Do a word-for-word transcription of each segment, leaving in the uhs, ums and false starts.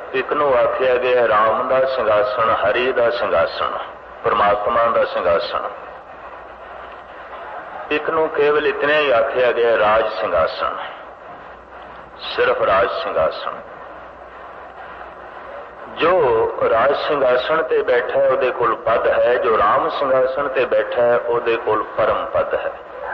एक नूं आख्या गया राम का सिंघासन, हरि का सिंघासन, परमात्मा का सिंघासन। एक नूं केवल इतने ही आख्या गया राज सिंघासन, सिर्फ राज सिंघासन। जो राज सिंघासन ते बैठा है उहदे कोल पद है, जो राम सिंघासन ते बैठा है उहदे कोल परम पद है।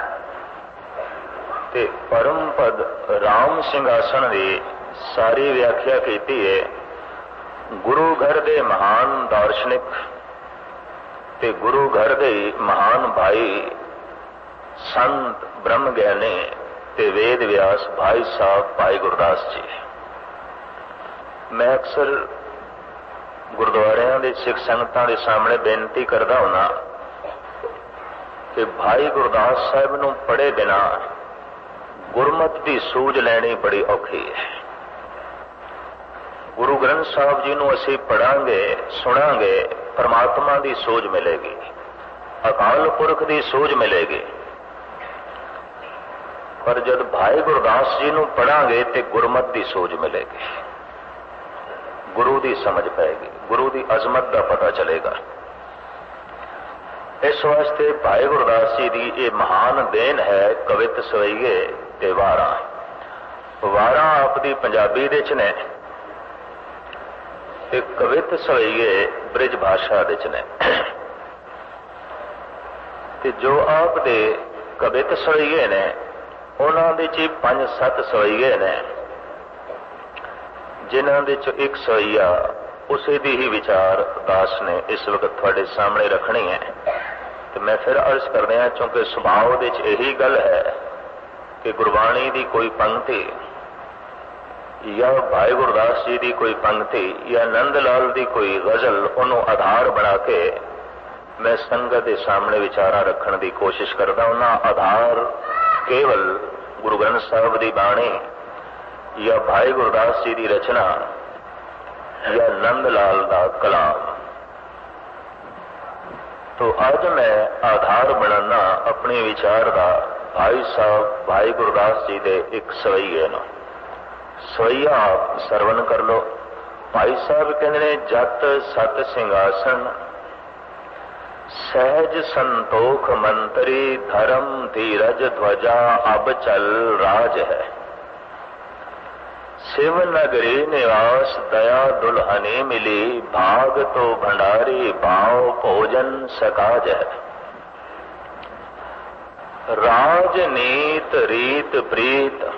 ते परम पद राम सिंघासन की सारी व्याख्या की है गुरु घर दे महान दार्शनिक ते गुरु घर दे महान भाई संत ब्रह्म ज्ञानी ते वेद व्यास भाई साहब भाई गुरदास जी। मैं अक्सर गुरुद्वारियां दे सिख संगतां दे सामने बेनती करदा हुना कि भाई गुरदास साहब नूं पढ़े बिना गुरमत की सूझ लैनी बड़ी औखी है। गुरु ग्रंथ साहब जी नूं असीं पढ़ांगे सुनांगे, परमात्मा की सूझ मिलेगी, अकाल पुरख की सूझ मिलेगी। पर जब भाई गुरदास जी नूं पढ़ांगे तो गुरमत की सूझ मिलेगी, गुरु की समझ पाएगी, गुरु की अजमत का पता चलेगा। इस वास्ते भाई गुरदास जी की ये महान देन है कवित सवैये ते वारां। वारां आपदी पंजाबी दे च ने ते कवित सवैये ब्रिज भाषा दे च ने। ते जो आप दे कवित सवैये ने उन्हां दे च पंज सत्त सवैये ने जिन्हां दे च एक सवैया उसे दी ही विचार दास ने इस वक्त थोड़े सामने रखनी है। तो मैं फिर अर्ज कर रहा चूंकि सुभाव दे च यही गल है कि गुरबाणी की कोई पंक्ति या भाई गुरदास जी की कोई पंक्ति या नंद लाल की कोई गजल उन्होंने आधार बना के मैं संगत के सामने विचारा रखने की कोशिश करता हूं। आधार केवल गुरु ग्रंथ साहब की बाणी या भाई गुरदास जी की रचना या नंद लाल का कलाम। तो आज मैं आधार बनाना अपने विचार का भाई साहब भाई गुरदास जी के एक सवैये न। सवैया आप सरवण कर लो। भाई साहब कहते ने जत सत सिंघासन सहज संतोख मंत्री धर्म धीरज ध्वजा अब चल राज है। शिव नगरी निवास दया दुल्हनी मिली भाग तो भंडारी भाव भोजन सकाज है। राजनीत रीत प्रीत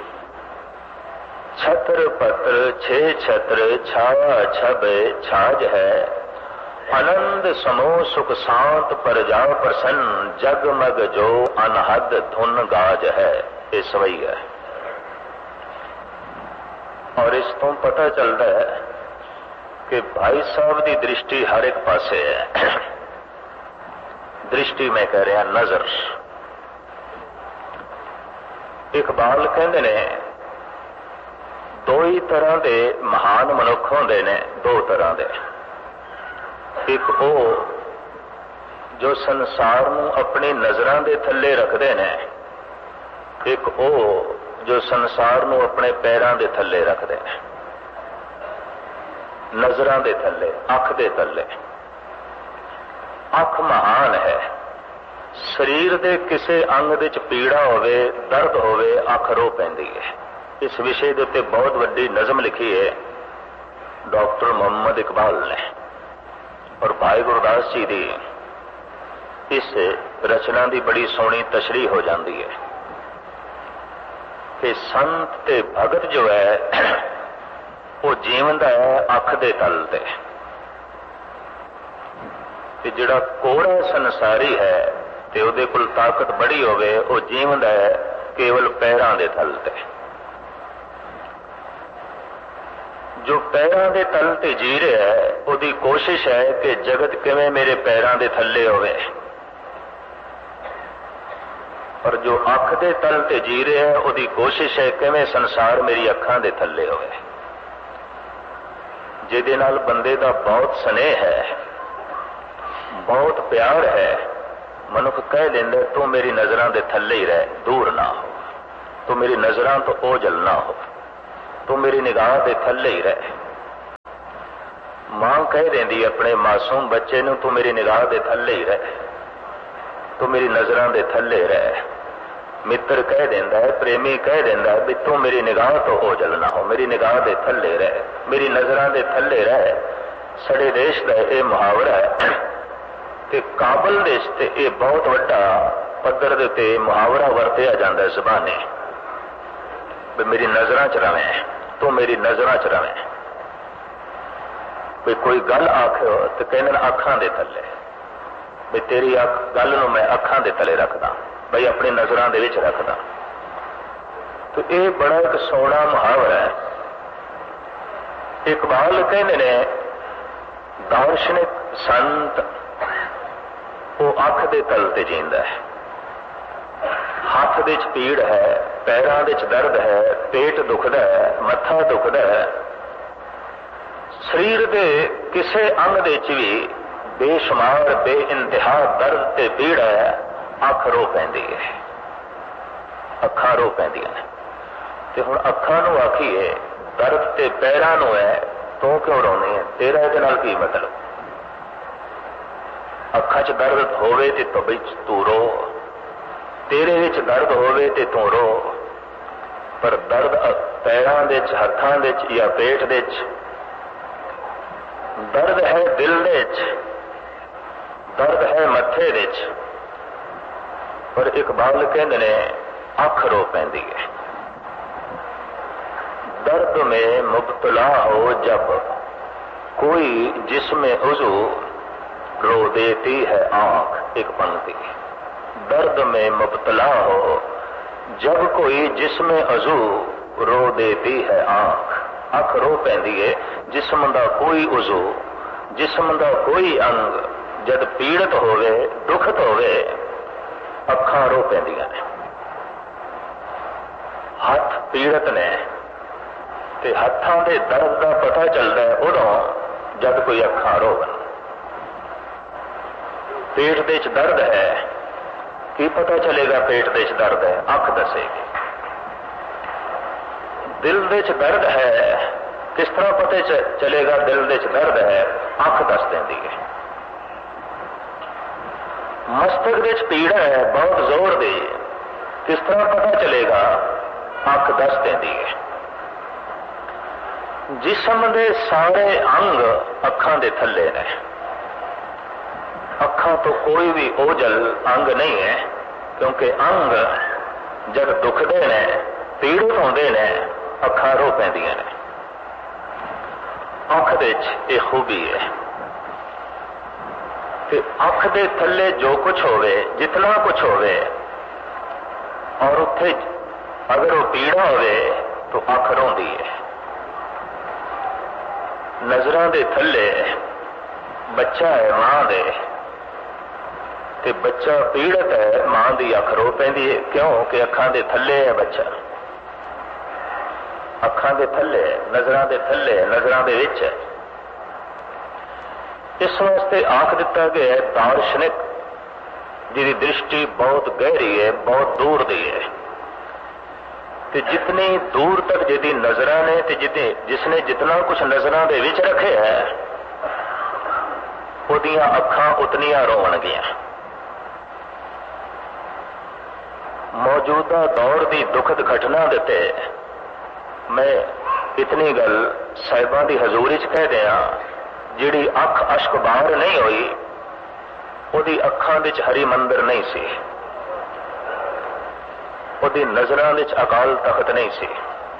छत्र पत्र छे छत्र छाया छब छाज है। आनंद समूह सुख शांत प्रजा प्रसन्न जगमग जो अनहद धुन गाज है। ये सवैया है और इस तो पता चलता है कि भाई साहब की दृष्टि हर एक पासे है। दृष्टि मैं कह रहा नजर। इकबाल कहते ने दो ही तरह के महान मनुख होंदे ने, दो तरह के। एक वो जो संसार नूं अपनी नजरां दे थल्ले रखते ने, एक वो जो संसार नूं अपने पैरां दे थल्ले रखते हैं। नजरां दे थल्ले, अख दे थल्ले। अख महान है। शरीर दे किसी अंग दे च पीड़ा होवे, दर्द होवे, अख रो पैंदी है। इस विषय के उत्ते बहुत वड्डी नज़म लिखी है डॉक्टर मोहम्मद इकबाल ने। और भाई गुरदास जी की इस रचना की बड़ी सोहनी तशरीह हो जाती है कि संत ते भगत जो है वो जीवन है अख दे तल ते, ते जिहड़ा कोड़ा संसारी है ते उहदे कोल ताकत बड़ी होवे, वो जीवन है केवल पैरां दे तल ते। जो पैरां दे तल ते जी रहा है उहदी कोशिश है कि जगत किवें मेरे पैरां दे थल्ले होवे, पर जो अख दे तल ते जी रहा है उहदी कोशिश है किवें संसार मेरी अखां दे थल्ले होवे। जिहदे नाल बंदे दा बहुत स्नेह है, बहुत प्यार है, मनुख कह देंदा तू मेरी नजरां दे थल्ले ही रह, दूर ना हो, तू मेरी नजरां तो ओझल ना हो, तू मेरी निगाह दे थल्ले ही रह। मां कह देंदी अपने मासूम बच्चे नूं, तू मेरी निगाह दे थल्ले ही रह, तू मेरी नजरां दे थल्ले रह। मित्र कह देंदा है, प्रेमी कह देंदा है भी तू मेरी निगाह तो ओझल ना हो, मेरी निगाह दे थल्ले रह, मेरी नजरां दे थल्ले रह। सड़े देश का यह मुहावरा है कि काबल देश ते यह बहुत वड्डा पद्धर दे उत्ते मुहावरा वरतिया जाता है ज़बाने, भी मेरी नजरां च रवें, तू मेरी नजरां च रवें। भी कोई गल आखो तो कहने अखां दे थल्ले, भी तेरी अख गल नूं मैं अखां दे तले रखदा, बई अपनी नजरां दे विच रखदा। तो यह बड़ा एक सोहना मुहावरा है। इकबाल कहते ने दार्शनिक संत वो अख दे तल ते जींदा है। हाथ दे च पीड़ है, पैरां दे च दर्द है, पेट दुखदा है, मत्था दुखदा है, शरीर दे किसे अंग दे च भी बेशुमार बेइंतहा दर्द ते पीड़ है, अख रो पैंदी है, अखां रो पैंदियां ने। ते हुण अखां नूं आखीए दर्द ते पैरां नूं है, तू क्यों रोनी है, तेरा इहदे नाल की मतलब। अखां च दर्द होवे ते तो विच तू रो, तेरे विच दर्द होवे ते तू रो, पर दर्द पैरां दे च, हत्थां दे च या पेट दे च, दर्द है दिल दे च, दर्द है मत्थे दे च, पर इकबाल कहंदे ने अख रो पैंदी है। दर्द में मुब्तला हो जब कोई जिसमें उज़ू, रो देती है आंख एक पंक्ति। दर्द में मुब्तला हो जब कोई जिसमें अज़ू, रो देती है आंख, अख रो पैंदी है। जिस्म दा कोई उज़ू, जिस्म दा कोई अंग जद पीड़ित होवे, दुखत होवे, अखां रो पैंदियां ने। हथ पीड़ित ने ते हत्थां दे दर्द का पता चलता है उदों जब कोई अखां रोवन। पेट दे च दर्द है, की पता चलेगा पेट दे च दर्द है, अख दसेगी। दिल दे च दर्द है, किस तरह पता चलेगा दिल दे च दर्द है, अख दस देंदी है। मस्तक दे च पीड़ है बहुत जोर दी, किस तरह पता चलेगा, अख दस देंदी है। जिस्म दे सारे अंग अखां दे थल्ले ने। अखां तो कोई भी ओझल अंग नहीं है, क्योंकि अंग जब दुखदे ने, पीड़ित होंदे ने, अखां रो पैंदियां ने। अख दे च ये खूबी है कि अख दे थल्ले जो कुछ होवे, जितना कुछ होवे, और उत्थे अगर वो पीड़ा होवे तो अख रोंदी है। नजरां दे थल्ले बच्चा है मां दे, ते बच्चा पीड़ित है, मां दी अख रो पैंदी है। क्यों कि अखां दे थल्ले है बच्चा, अखां दे थल्ले, नजरां दे थल्ले, नजरां दे विच। इस वास्ते आख दिता गया है दार्शनिक जिहदी दृष्टि बहुत गहरी है, बहुत दूर दी है, ते जितनी दूर तक जिहदी नजरां ने, ते जिते जिसने जितना कुछ नजरां दे विच रखे है, उहदियां अखां उतनियां रोवणगियां। मौजूदा दौर की दुखद घटना देते मैं इतनी गल साहिबां की हजूरी च कह दिया, जिहड़ी अख अश्क बाहर नहीं हुई, उहदी अखां दे च हरी मंदिर नहीं सी, उहदी नजरां दे च अकाल तख्त नहीं सी,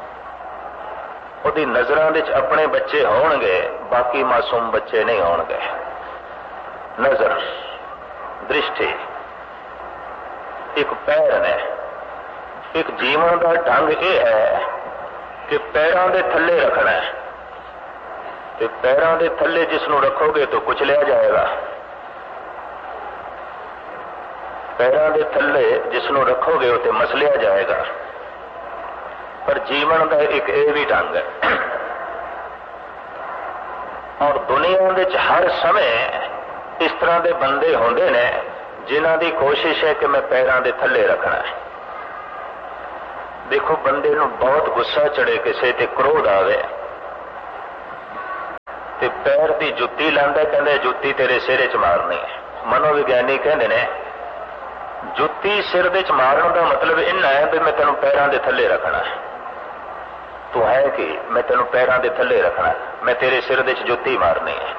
उहदी नजरां दे च अपने बच्चे होणगे, बाकी मासूम बच्चे नहीं होणगे। नजर, दृष्टि एक पैर ने, एक जीवन का ढंग यह है कि पैरों के थल्ले रखना है, तो पैरों के थल्ले जिसनों रखोगे तो कुचलिया जाएगा, पैरों के थल्ले जिसनों रखोगे तो मसलिया जाएगा। पर जीवन का एक यह भी ढंग है, और दुनिया में हर समय इस तरह के बंदे होंदे ने जिन्हां दी कोशिश है कि मैं पैरों के थल्ले रखना है। देखो बंदे नूं बहुत गुस्सा चढ़े, किसी ते क्रोध आवे, ते पैर की जुत्ती लांदा, कहंदे जुत्ती तेरे सिर च मारनी है। मनोविग्यानी कहंदे ने जुत्ती सिर दे च मारन का मतलब इन्ना है भी मैं तेन पैरों के थले रखना है। तू है कि मैं तेन पैरों के थले रखना है, मैं तेरे सिर दे च जुत्ती मारनी है।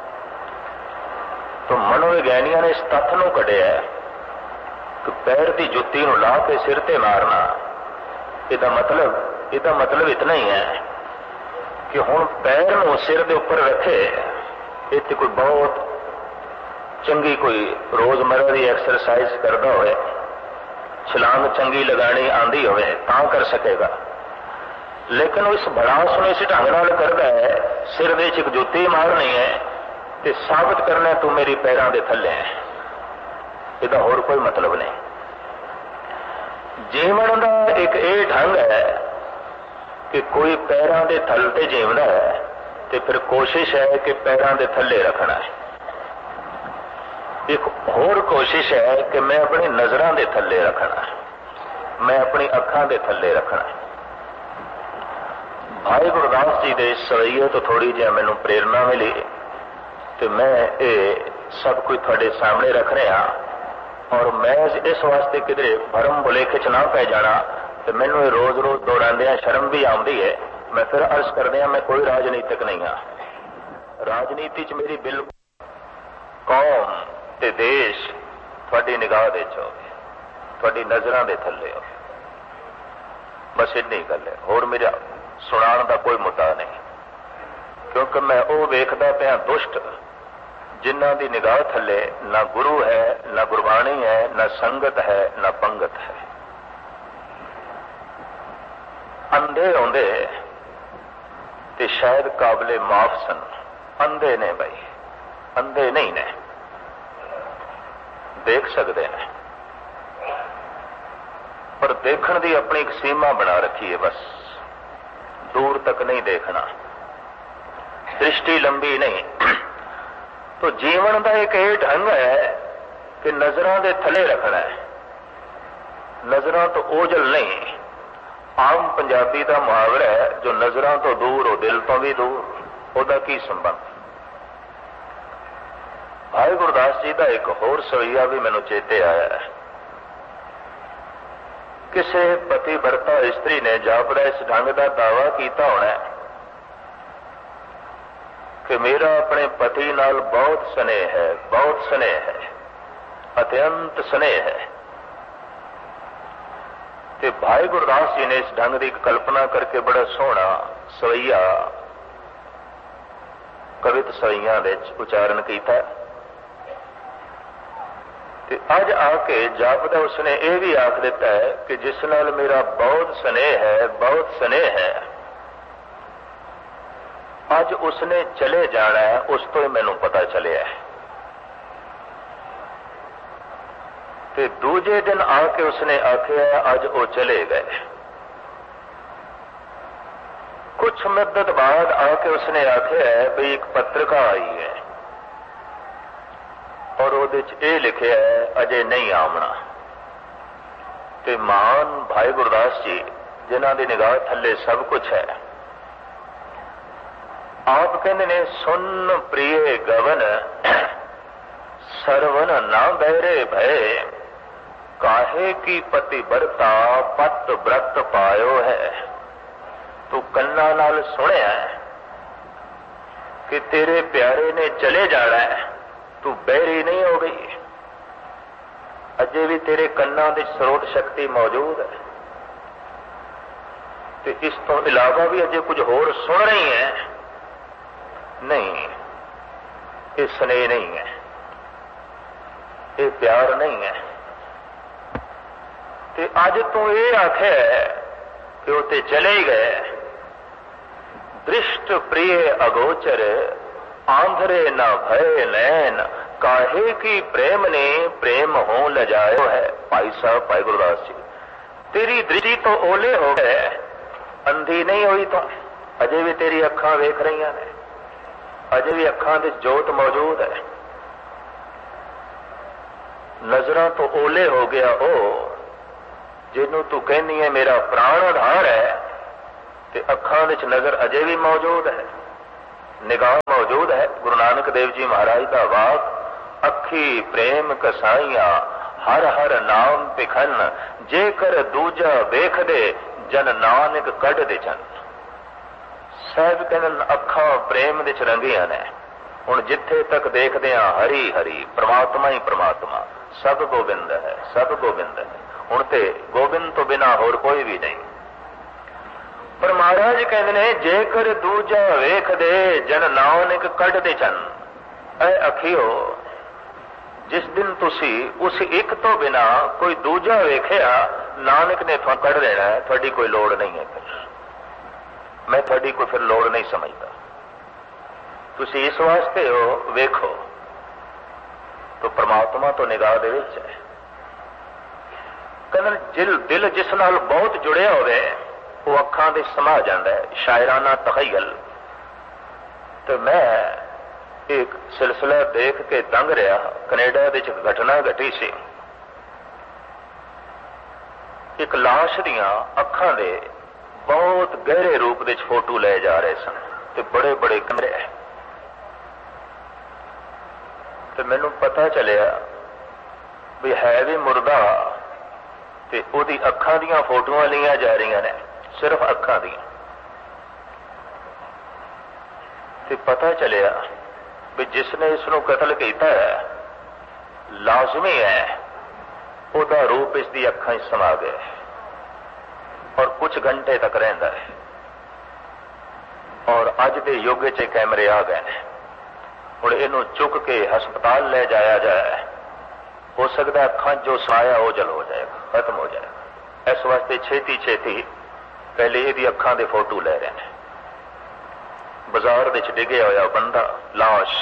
तो मनोविग्यानियों ने इस तत्थ नूं कढिया कि पैर की जुत्ती नूं ला के सिर ते मारना, इसदा मतलब इसदा मतलब इतना ही है कि हुण पैर नूं सिर दे उपर रखे, इत्थे कोई बहुत चंगी कोई रोजमर्रा की एक्सरसाइज करता होए, छलांग चंगी लगानी आंदी होवे तां कर सकेगा। लेकिन इस भड़ास नूं इस ढंग नाल करदा है, सिर दे च एक जुत्ती मारनी है ते साबित करना तू मेरी पैरों के थले है। इसदा होर कोई मतलब नहीं। जीवन का एक ये ढंग है कि कोई पैरों के थल ते जीवदा है तो फिर कोशिश है कि पैरों के थले रखना है। एक होर कोशिश है कि मैं अपनी नजरों के थले रखना है, मैं अपनी अखां के थले रखना है। भाई गुरदास जी के इस सवैये तो थोड़ी जी मैनू प्रेरणा मिली तो मैं ये सब कुछ थोड़े सामने रख रहा। और मैं इस वास्ते किधरे भरम भुलेखे च ना पै जाना तो मैनू रोज रोज दौड़ांदियां शर्म भी आती है। मैं फिर अर्ज करदियां मैं कोई राजनीतिक नहीं हाँ। राजनीति च मेरी बिल्कुल कौम ते देश थोड़ी निगाह दे च होवे, थोड़ी नजरां दे थल्ले होवे, बस इन्नी गल है। होर मेरा सुनाण दा कोई मुद्दा नहीं, क्योंकि मैं वो वेखदा पिया दुष्ट जिन्हां दी निगाह थल्ले ना गुरु है, ना गुरबाणी है, ना संगत है, ना पंगत है। अंधे आउंदे ते शायद काबिले माफ सन, अंधे ने भाई, अंधे नहीं ने, देख सकते हैं पर देखण दी अपनी एक सीमा बना रखी है, बस दूर तक नहीं देखना, दृष्टि लंबी नहीं। तो जीवन का एक ये ढंग है कि नजरों के थले रखना है, नजरों तो ओझल नहीं। आम पंजाबी का मुहावरा है जो नजरों तो दूर हो दिल तो भी दूर, ओदा की संबंध। भाई गुरदास जी का एक होर सवैया भी मैनू चेते आया है। किसी पति वर्ता स्त्री ने जापदा इस ढंग का दावा किया होना है कि मेरा अपने पति नाल बहुत स्नेह है, बहुत स्नेह है, अत्यंत स्नेह है। ते भाई गुरदास जी ने इस ढंग की कल्पना करके बड़ा सोहना सवैया कवित सवैया उच्चारण किया। अज आके जापदा उसने यह भी आख दिता है कि जिस नाल मेरा बहुत स्नेह है, बहुत स्नेह है, अज उसने चले जाना है, उस तो ही मैनू पता चलिया है। ते दूजे दिन आके उसने आख्या अज वो चले गए। कुछ मुद्दत बाद आके उसने आख्या है भी एक पत्रिका आई है और वो लिखा है अजे नहीं आमना। ते महान भाई गुरदास जी जिन्हां दी निगाह थले सब कुछ है, आप कहते ने सुन प्रिय गवन सरवन ना बहरे भय, काहे की पतिव्रता पत व्रत पायो है। तू कन्ना नाल सुनिया कि तेरे प्यारे ने चले जाना है, तू बहरी नहीं हो गई, अजे भी तेरे कन्ना की स्रोत शक्ति मौजूद है। तो इस तो इलावा भी अजे कुछ होर सुन रही है, नहीं, ये स्नेह नहीं है, ये प्यार नहीं है। ते अज तू ये आखे कि उते चले गए, दृष्ट प्रिय अगोचर आंधरे न भय नैन, काहे की प्रेम ने प्रेम हो लजायो है। भाई साहब भाई गुरदास जी, तेरी दृष्टि तो ओले हो गए, अंधी नहीं हुई तो अजे भी तेरी अखां वेख रही ने, अजे भी अखां दे जोत मौजूद है। नजरां तो ओले हो गया ओ जिन्हों तू कहनी है मेरा प्राण आधार है, ते अखां विच नजर अजे भी मौजूद है। निगाह मौजूद है। गुरु नानक देव जी महाराज का वाक, अखी प्रेम कसाइया हर हर नाम पिखन, जेकर दूजा वेख दे जन नानक कढ़ दे जन। साहब कहन अखा प्रेम दे च रंगियां ने। हुण जिथे तक देखदे हां हरी हरी, परमात्मा ही परमात्मा, सब गोबिंद है, सब गोबिंद है। हुण ते गोबिंद तो बिना होर कोई भी नहीं। पर महाराज कहते ने जेकर दूजा वेख दे जन नानक कढ़ दे जन। ऐ अखियो, जिस दिन तुसी उस एक तो बिना कोई दूजा वेखिया, नानक ने तुहां कढ़ देना है, थोड़ी कोई लोड़ नहीं है। फिर मैं थोड़ी कोई फिर लोड़ नहीं समझता। तुसी इस वास्ते हो वेखो तो परमात्मा तो निगाह दे विच है। कहन जिल दिल जिस नाल बहुत जुड़िया होवे वो अखां दे समा जाता है, शायराना तखयल। तो मैं एक सिलसिला देख के दंग रहा। कनेडा दे एक घटना घटी सी। एक लाश दियां अखां दे बहुत गहरे रूप दे फोटो ले जा रहे सन ते बड़े बड़े कमरे। तो मैनू पता चलिया भी है भी मुर्दा ते ओदी अखां दियां फोटोआं लिया जा रही ने, सिर्फ अखां दियां। ते पता चलिया भी जिसने इसनों कतल किया है लाजमी है ओदा रूप इसकी अखां समा गया और कुछ घंटे तक रहिंदा है। और अज दे युग च कैमरे आ गए हैं। हुण इहनूं चुक के हस्पताल ले जाया जाए, हो सकता अखां जो समाया ओझल हो जाएगा, खत्म हो जाएगा। इस वास्ते छेती छेती पहले यदि अखां दे फोटो ले रहे हैं। बाजार विच डिगे होया बंदा, लाश,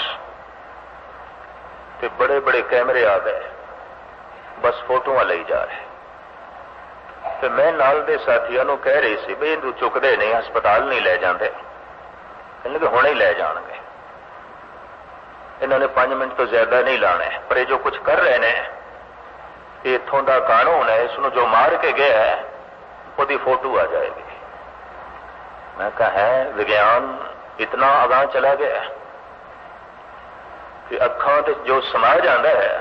ते बड़े बड़े कैमरे आ गए, बस फोटोआं लई जा रहे। ते मैं नाल दे साथियों नूं कह रही सी भी इहनूं चुकदे नहीं, हस्पताल नहीं ले जांदे, कहंदे हुणे ही ले जाणगे, इन्होंने पांच मिनट तो ज्यादा नहीं लाने। पर ये जो कुछ कर रहे हैं इत्थों दा कानून है, इसनूं जो मार के गया है उसकी फोटो आ जाएगी। मैं कहा है विज्ञान इतना आगाह चला गया कि अखां ते जो समा जाता है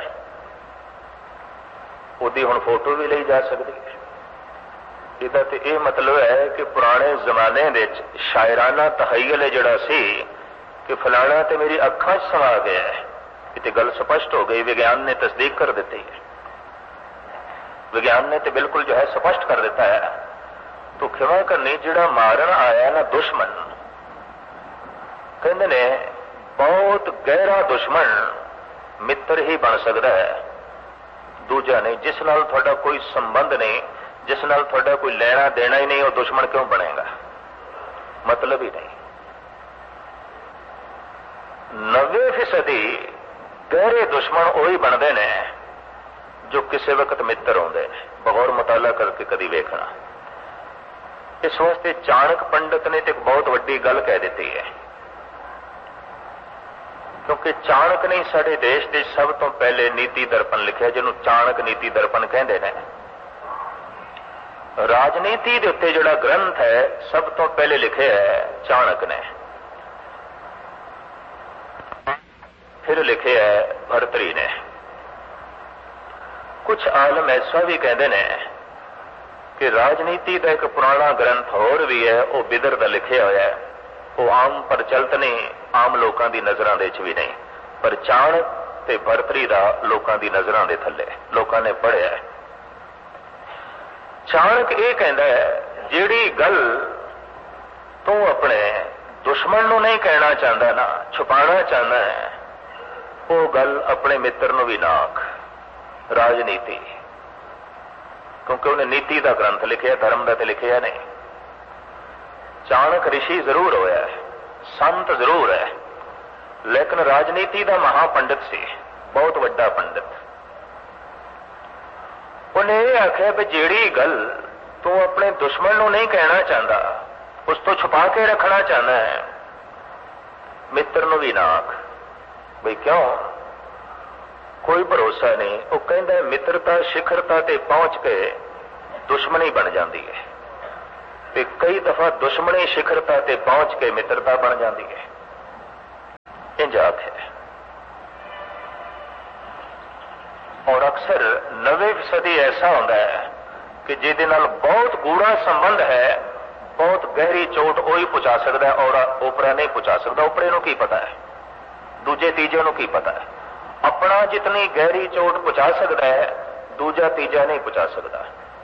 उसकी हुण फोटो भी ली जा सकती है। इहदा ते यह मतलब है कि पुराने जमाने दे शायराना तहय्युल है जिहड़ा सी कि फलाना तो मेरी अखां च समा गया है, ये गल स्पष्ट हो गई। विज्ञान ने तस्दीक कर दी है, विज्ञान ने तो बिल्कुल जो है स्पष्ट कर दिता है। तो खिमा करनी जिहड़ा मारन आया ना दुश्मन, कहंदे ने बहुत गहरा दुश्मन मित्र ही बन सकता है, दूजा नहीं। जिस नाल तुहाडा कोई संबंध नहीं, जिस नाल तुहाडा कोई लेना देना ही नहीं, वो दुश्मन क्यों बनेगा? मतलब ही नहीं। नब्बे फीसदी गहरे दुश्मन वही बनते ने जो किसी वक्त मित्र होंगे। बगौर मुताला करके कभी वेखना। इस वास्ते चाणक पंडित ने तो एक बहुत वड्डी गल कह दी है, क्योंकि चाणक ने साडे देश के सब तो पहले नीति दर्पण लिखा, जिन्हों चाणक नीति दर्पण कहते हैं। राजनीति के उत्ते जिहड़ा ग्रंथ है सब तो पहले लिखे है चाणक ने, फिर लिखे है भर्तरी ने। कुछ आलम ऐसा भी कहते हैं कि राजनीति का एक पुराना ग्रंथ होर भी है, वह बिदर का लिखा होया है, वो आम प्रचलित नहीं, आम लोगों की नजरों के भी नहीं, पर चाणक ते भर्तरी का लोगों की नजरों के थले लोगों ने पढ़िया है। चाणक ये कहता है जिहड़ी गल तू अपने दुश्मन नूं नहीं कहना चाहता ना, छुपाना चाहता है, वो गल अपने मित्र नूं भी ना आख। राजनीति, क्योंकि उन्हें नीति का ग्रंथ लिखा, धर्म का तो लिखा नहीं। चाणक ऋषि जरूर होया है, संत जरूर है, लेकिन राजनीति का महापंडित सी, बहुत वड्डा पंडित। उन्हें यह आख्या भी जिहड़ी गल तू अपने दुश्मन नूं नहीं कहना चाहता, उस तो छुपा के रखना चाहता है, मित्र नूं भी ना आख। भाई क्यों? कोई भरोसा नहीं। वो कहता मित्रता शिखरता ते पहुंच के दुश्मनी बन जाती है, ते कई दफा दुश्मनी शिखरता ते पहुंच के मित्रता बन जाती है। इंज आखे। और अक्सर नवे फीसदी ऐसा होता है कि जिहदे नाल बहुत गूढ़ा संबंध है, बहुत गहरी चोट वही पहुंचा सकता है और ओपरा नहीं पहुंचा सकता। ओपरे नूं की पता है, दूजे तीजे नूं की पता है। अपना जितनी गहरी चोट पहुंचा सकता है, दूजा तीजा नहीं पहुंचा सकता।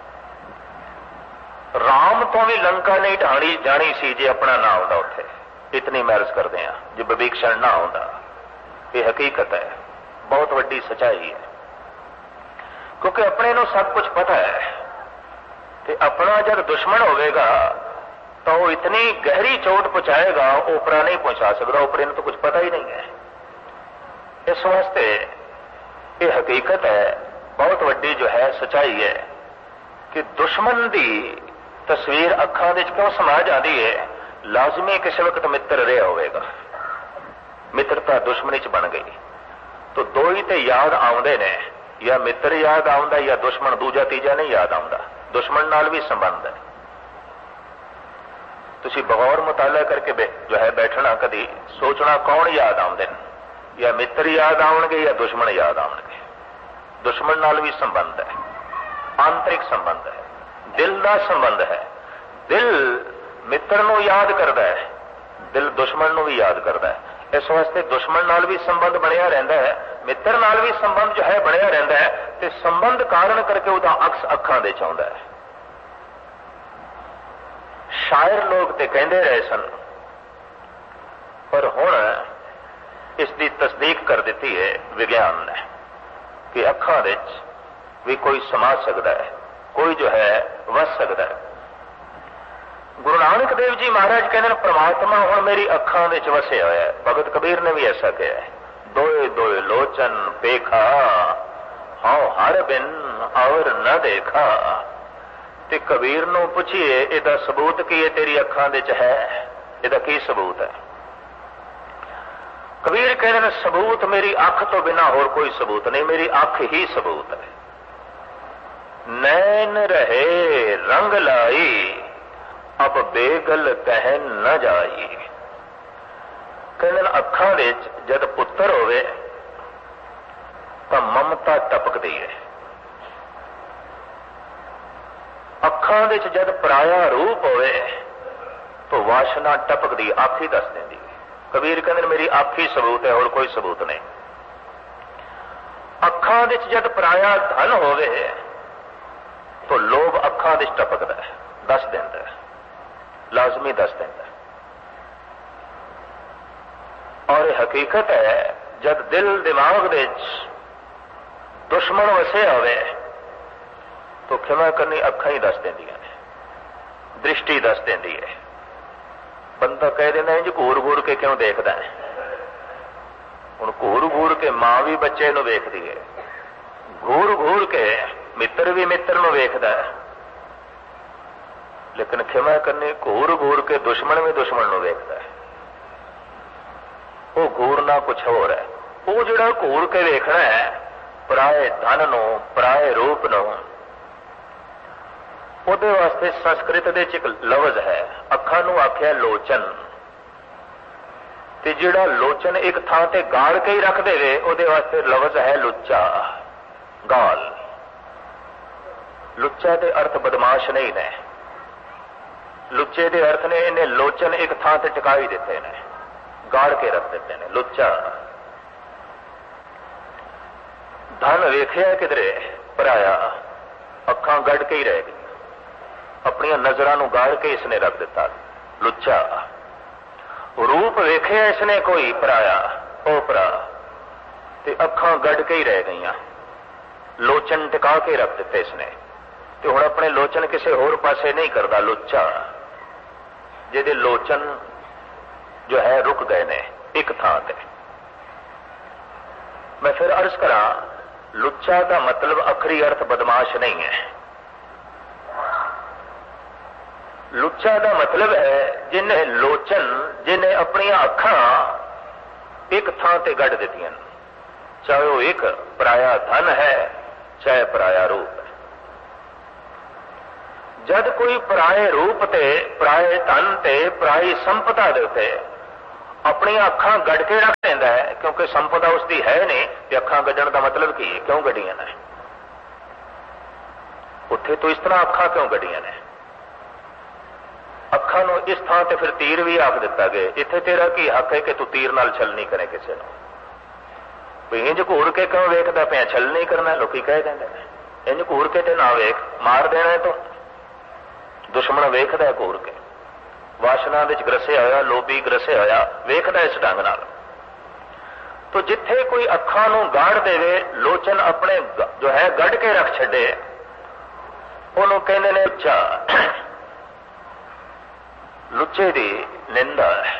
राम तो भी लंका नहीं ढाणी जानी सी जे अपना ना होता उत्थे। इतनी मैरज करते हैं जे विभीषण ना होता। यह हकीकत है, बहुत वड्डी सच्चाई है, क्योंकि अपने नूं सब कुछ पता है। ते अपना जब दुश्मन होवेगा तो वो इतनी गहरी चोट पहुंचाएगा, ओपरा नहीं पहुंचा सकता। ओपरे नूं तो कुछ पता ही नहीं है। इस वास्ते ये हकीकत है, बहुत वड्डी जो है सच्चाई है कि दुश्मन की तस्वीर अखां विच क्यों समा जाती है। लाजमी किसी वक्त मित्र रहा होगा, मित्रता दुश्मनी च बन गई तो दो ही तो याद आउंदे ने, या मित्र याद आउंदा या दुश्मन। दूजा तीजा नहीं याद आउंदा। दुश्मन नाल भी संबंध है। तुसी बगौर मुताला करके जो है बैठना, कदी सोचना कौन याद आउंदे ने, या मित्र याद आउणगे या दुश्मन याद आउणगे। दुश्मन नाल भी संबंध है, आंतरिक संबंध है, दिल का संबंध है। दिल मित्र नूं याद करता है, दिल दुश्मन नूं भी याद करता है। इस वास्ते दुश्मन नाल भी संबंध बनया रहता है, मित्र नाल भी संबंध जो है बनया रहता है। ते संबंध कारण करके उसका अक्स अखां दे च आउंदा है। शायर लोग ते कहते रहे सन, पर हुण इसकी तस्दीक कर दी है विज्ञान ने कि अखां दे च भी कोई समा सकता है, कोई जो है वस सकता है। गुरु नानक देव जी महाराज कहते हैं परमात्मा हुण मेरी अखां विच वसिया होया है। भगत कबीर ने भी ऐसा कहा है, दोए दोए लोचन पेखा हाउ हर बिन और न देखा। ते कबीर नूं पुछिए इहदा सबूत की है तेरी अखां विच है, इहदा की सबूत है। कबीर कहते हैं सबूत मेरी अख तो बिना होर कोई सबूत नहीं, मेरी अख ही सबूत है। नैन रहे रंग लाई अब बेगल कहन न जाई। कहते अखां विच जद पुत्र होवे तो ममता टपकदी है। अखां विच जद पराया रूप होवे तो वासना टपकदी, अख ही दस देंदी। कबीर कहते मेरी अख ही सबूत है और कोई सबूत नहीं। अखां विच जद पराया धन होवे तो लोभ अखां विच टपकदा है, दस देंदा है, लाजमी दस देंदा है। और हकीकत है जब दिल दिमाग विच दुश्मन वसे होवे तो खिमा करनी अखां ही दस देंदियां ने, दृष्टि दस देंदी है। बंदा कह देना इंज घूर घूर के क्यों देखता है। हुण घूर घूर के मां भी बच्चे नूं वेखदी है, घूर घूर के मित्र भी मित्र नूं वेखदा है, लेकिन खिमा करनी घूर घूर के दुश्मन भी दुश्मन नूं वेखदा है। वो घूरना कुछ होर है। वो जिहड़ा घूर के वेखना है पराए धन नूं, पराए रूप नूं, ਉਹਦੇ वास्ते संस्कृत ਦੇ ਚ ਇੱਕ ਲਫ਼ਜ਼ है, ਅੱਖਾਂ ਨੂੰ ਆਖਿਆ ਲੋਚਨ। ਤੇ ਜਿਹੜਾ ਲੋਚਨ ਇੱਕ ਥਾਂ ਤੇ ਗਾੜ ਕੇ ਹੀ ਰੱਖ ਦੇਵੇ ਉਹਦੇ ਵਾਸਤੇ ਲਫ਼ਜ਼ ਹੈ ਲੁੱਚਾ, ਗਾਲ। ਲੁੱਚਾ ਦੇ ਅਰਥ ਬਦਮਾਸ਼ ਨਹੀਂ ਨੇ, ਲੁੱਚੇ ਦੇ ਅਰਥ ਨੇ ਇਹਨੇ ਲੋਚਨ ਇੱਕ ਥਾਂ ਤੇ ਟਿਕਾ ਹੀ ਦਿੱਤੇ ਨੇ, ਗਾੜ ਕੇ ਰੱਖ ਦਿੱਤੇ ਨੇ, ਲੁੱਚਾ। ਧਨ ਵੇਖਿਆ ਕਿਧਰੇ ਪਰਾਇਆ, ਅੱਖਾਂ ਗੱਡ ਕੇ ਹੀ ਰਹਿ ਗਈ, अपनिया नजरां नूं गाड़ के इसने रख दिता, लुच्चा। रूप वेखिया इसने कोई पराया, ओपरा, ते अखां गड़ के ही रह गईयां, लोचन टिका के रख दिते इसने। ते हुण अपने लोचन किसी होर पासे नहीं करता, लुच्चा। जिहदे लोचन जो है रुक गए ने एक थां ते। मैं फिर अर्ज करा, लुच्चा का मतलब अखरी अर्थ बदमाश नहीं है। लुच्चा का मतलब है जिन्हें लोचन, जिन्हें अपनी अखां एक थां ते गढ़ दित्तियां, चाहे वो एक पराया धन है चाहे पराया रूप है। जद कोई पराए रूप ते, पराए धन ते, पराई संपदा दे उत्ते अपनी अखां गढ़ के रख लेंदा है, क्योंकि संपदा उसकी है नहीं। तो अखां गढ़ण का मतलब की है? क्यों गढ़ियां ने उत्थे? तो इस तरह अखां क्यों गढ़ियां ने? अखां नूं इस थां ते फिर तीर भी आख दिता गया। इत्थे तेरा की हक है कि तू तीर नाल छल नहीं करे किसी नूं? भी इंज घूर के क्यों वेखदा पिया? छल नहीं करना लोग कह देंगे। इंज घूर के ते ना वेख, मार देना है। तो दुश्मन वेखदा घूर के, वासना विच ग्रसिया होया, लोभी ग्रसिया होया, वेखदा इस ढंग नाल। तो जिथे कोई अखां नूं गाड़ देवे, लोचन अपने जो है गढ़ के रख छड्डे, उहनूं कहंदे ने लुच्चा। लुच्चे दी निंदा है।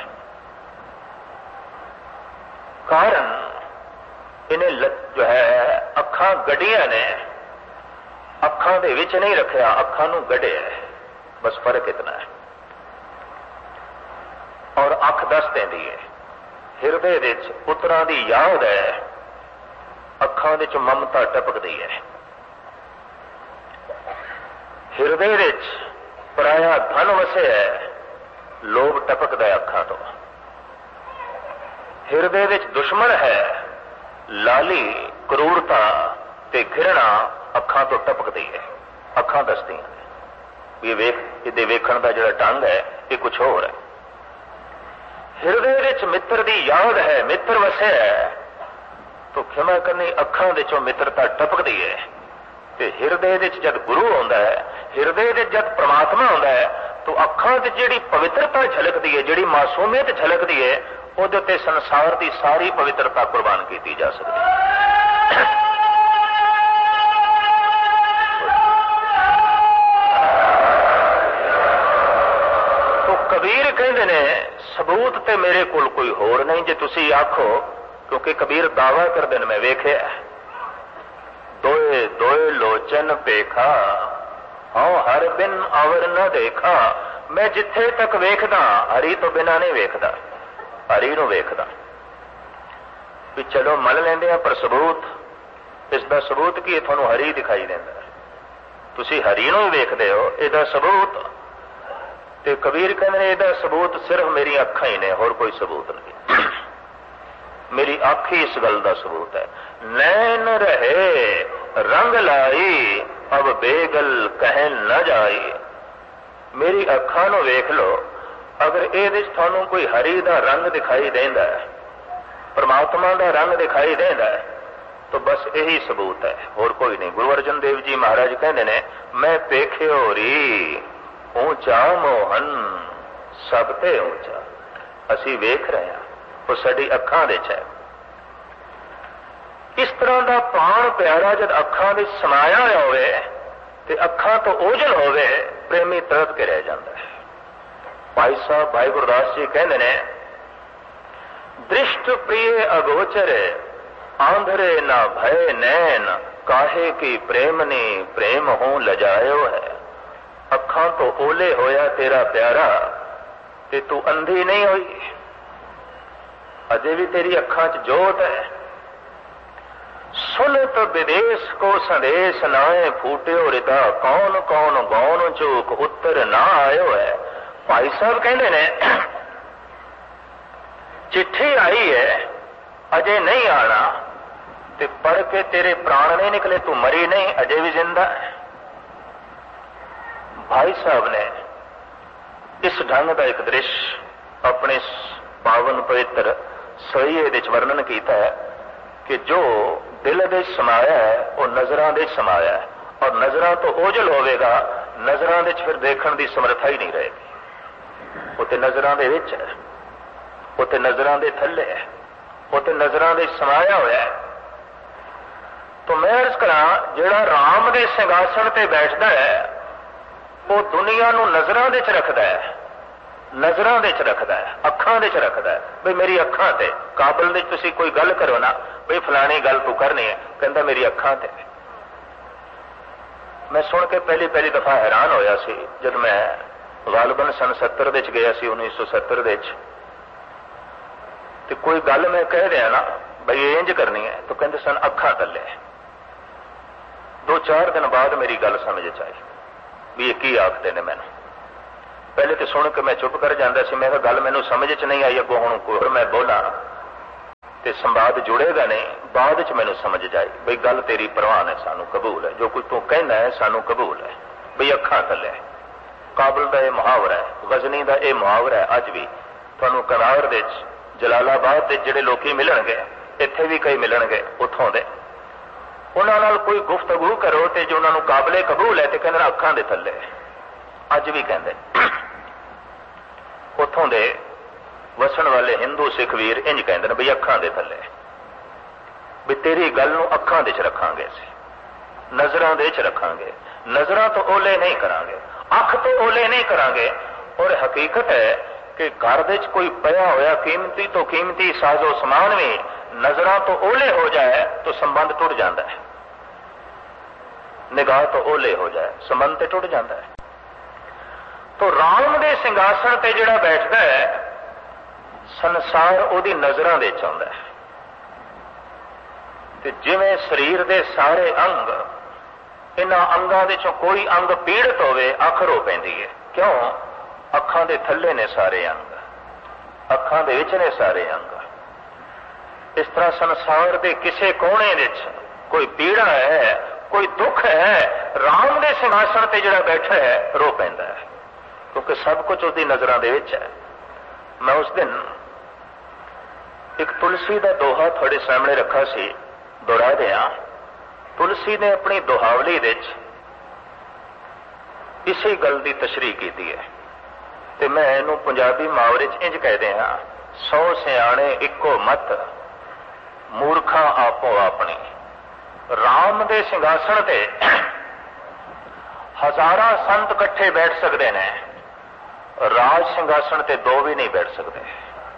कारण इन्हें जो है अखां गड्डियां ने, अखां दे विच नहीं रखिया, अखां नूं गढ़िया है। बस फर्क इतना है। और अख दस देंदी है, हिरदे विच पुत्रां दी याद है, अखां विच ममता टपकदी है। हिरदे विच पराया धन वसे है, लोभ टपकदा है अखां तो। हिरदे विच दुश्मन है, लाली क्रूरता ते घृणा अखां तो टपकदी है। अखां दसदियां ने ये वेख, इहदे वेखण दा जिहड़ा ढंग है ये कुछ होर है। हिरदे विच मित्र दी याद है, मित्र वसे है, तो खिमा करनी अखां विचों मित्रता टपकदी है। ते हिरदे विच जद गुरु आउंदा है, हिरदे विच जद परमात्मा आउंदा है, तो अखां विच जिहड़ी पवित्रता झलकदी है, जिहड़ी मासूमियत झलकदी है, ਉਹਦੇ ਤੇ संसार की सारी पवित्रता कुर्बान की जा सकती है। तो कबीर कहते ने सबूत ते मेरे कोल कोई होर नहीं, जे तुसी आखो, क्योंकि कबीर दावा करते हैं मैं वेख्या दोए दोए लोचन पेखा, हाँ हर बिन अवर न देखा। मैं जिथे तक वेखदा हरी तो बिना नहीं वेखदा, हरी नूं वेखदा। भी चलो मन लेंदे आ, पर सबूत इसका सबूत की तुहानूं हरी दिखाई देंदा, तुसी हरी नूं ही वेखदे हो, इसदा सबूत। ते कबीर कहंदे इसदा सबूत सिर्फ मेरी अखां ही ने, होर कोई सबूत नहीं। मेरी अख ही इस गल का सबूत है। नैन रहे रंग लाई, अब बेगल कह न जाई। मेरी अखां नूं वेख लो, अगर ये थानू कोई हरी का रंग दिखाई देंदा है, परमात्मा का रंग दिखाई देंदा है, तो बस यही सबूत है, और कोई नहीं। गुरु अर्जन देव जी महाराज कहते ने, मैं पेख्यो री ऊंचा मोहन सब ते ऊंचा। असी वेख रहे हैं, वो साडी अखां विच है। इस तरह का पान प्यारा जब अखां विच समाया होवे ते अखां तो ओझल होवे, प्रेमी तड़प के रह जाता है। भाई साहब भाई गुरदास जी कहते ने, दृष्ट प्रिय अगोचर आंधरे ना भय नैन, काहे की प्रेमनी प्रेम हूं लजायो है। अखां तो ओले होया तेरा प्यारा, ते तू अंधी नहीं हुई, अजे भी तेरी अखां च जोत है। सुनत विदेश को संदेश नाए फूट्यो रिदा, कौन कौन गौन चूक उत्तर ना आयो है। भाई साहब कहते ने, चिट्ठी आई है अजे नहीं आना, ते पढ़ के तेरे प्राण नहीं निकले, तू मरी नहीं, अजे भी जिंदा है। भाई साहब ने इस ढंग का एक दृश्य अपने पावन पवित्र सहीए विच वर्णन किया है कि जो दिल दे समाया है वो नजरां दे समाया है, और नजरां तो ओझल होवेगा, नजरां दे फिर देखण दी समर्था ही नहीं रहेगी। उत्ते नजरां दे विच है, उत्ते नजरां दे थल्ले है, उत्ते नजरां दे समाया होया है। तो मैं अर्ज करा, जिहड़ा राम दे सिंघासन ते बैठदा है वो दुनिया नूं नजरां दे च रखदा है, नजरां दे च रखदा है, अखां दे च रखदा है। बई मेरी अखां ते काबल दे तुसीं कोई गल करो ना, बई फलानी गल तू करनी है, कहंदा मेरी अखां ते। मैं सुन के पहली पहली दफा हैरान होया सी, जब मैं गालबन सन सत्तर विच गया सी, उन्नीस सौ सत्तर विच, ते कोई गल मैं कह दिया ना बई ये इंज करनी है, तो कहते सन अखां तले। दो चार दिन बाद मेरी गल समझ च आई भी ये की आखते ने मैनूं। पहले तो सुन के मैं चुप कर जाता सी, मैं गल मैनू समझ च नहीं आई, अगों हुण कोई मैं बोला तो संवाद जुड़ेगा नहीं, बाद च मैनू समझ जाए बई गल तेरी प्रवान है, सानू कबूल है, जो कुछ तू कहना है सानू कबूल है। बई अखां थल्ले काबुल का यह मुहावरा है, गजनी का यह मुहावरा है। अज भी तुहानू कनार दे जलालाबाद के जिहड़े लोग मिलणगे, इत्थे भी कई मिलणगे उत्थों दे, उन्हां नाल कोई गुफ्तगू करो तो जो उन्होंने काबले कबूल है तो कहंदे अखां दे थल्ले, अज भी कहंदे उत्थों दे वसण वाले हिंदू सिख वीर इंज कहंदे बई अखां दे थल्ले, भी तेरी गल नूं अखां दे च रखांगे, असीं नज़रां दे च रखांगे, नज़रां तो ओले नहीं करांगे, अख तो ओले नहीं करांगे। और हकीकत है कि घर दे च कोई पया होया कीमती तो कीमती साजो समान भी नज़रां तो ओले हो जाए तो संबंध टुट जाता है, निगाह तो ओले हो जाए संबंध तो टुट जाता है। तो राम दे सिंघासन ते जिहड़ा बैठदा है संसार उहदी नज़रां दे च आउंदा है। ते जिवें शरीर दे सारे अंग, इन्हां अंगां दे चों कोई अंग पीड़ित होवे अख रो पैंदी है, क्यों? अखां दे थल्ले ने सारे अंग, अखां दे विच ने सारे अंग। इस तरह संसार दे किसे कोने विच कोई पीड़ा है, कोई दुख है, राम दे सिंघासन ते जिहड़ा बैठा है रो पैंदा है, क्योंकि सब कुछ उसदी नज़रां दे विच है। मैं उस दिन एक तुलसी का दोहा थोड़े सामने रखा सी, दोहरा दिया। तुलसी ने अपनी दोहावली विच इसी गल की तशरीह की है, तो मैं इनू पंजाबी मुहावरे च इंज कह दिया, सौ सियाणे इक्को मत मूर्खा आपो अपनी। राम दे सिंघासन ते हजारां संत इकट्ठे बैठ सकते हैं, राज सिंघासन ते दो भी नहीं बैठ सकते।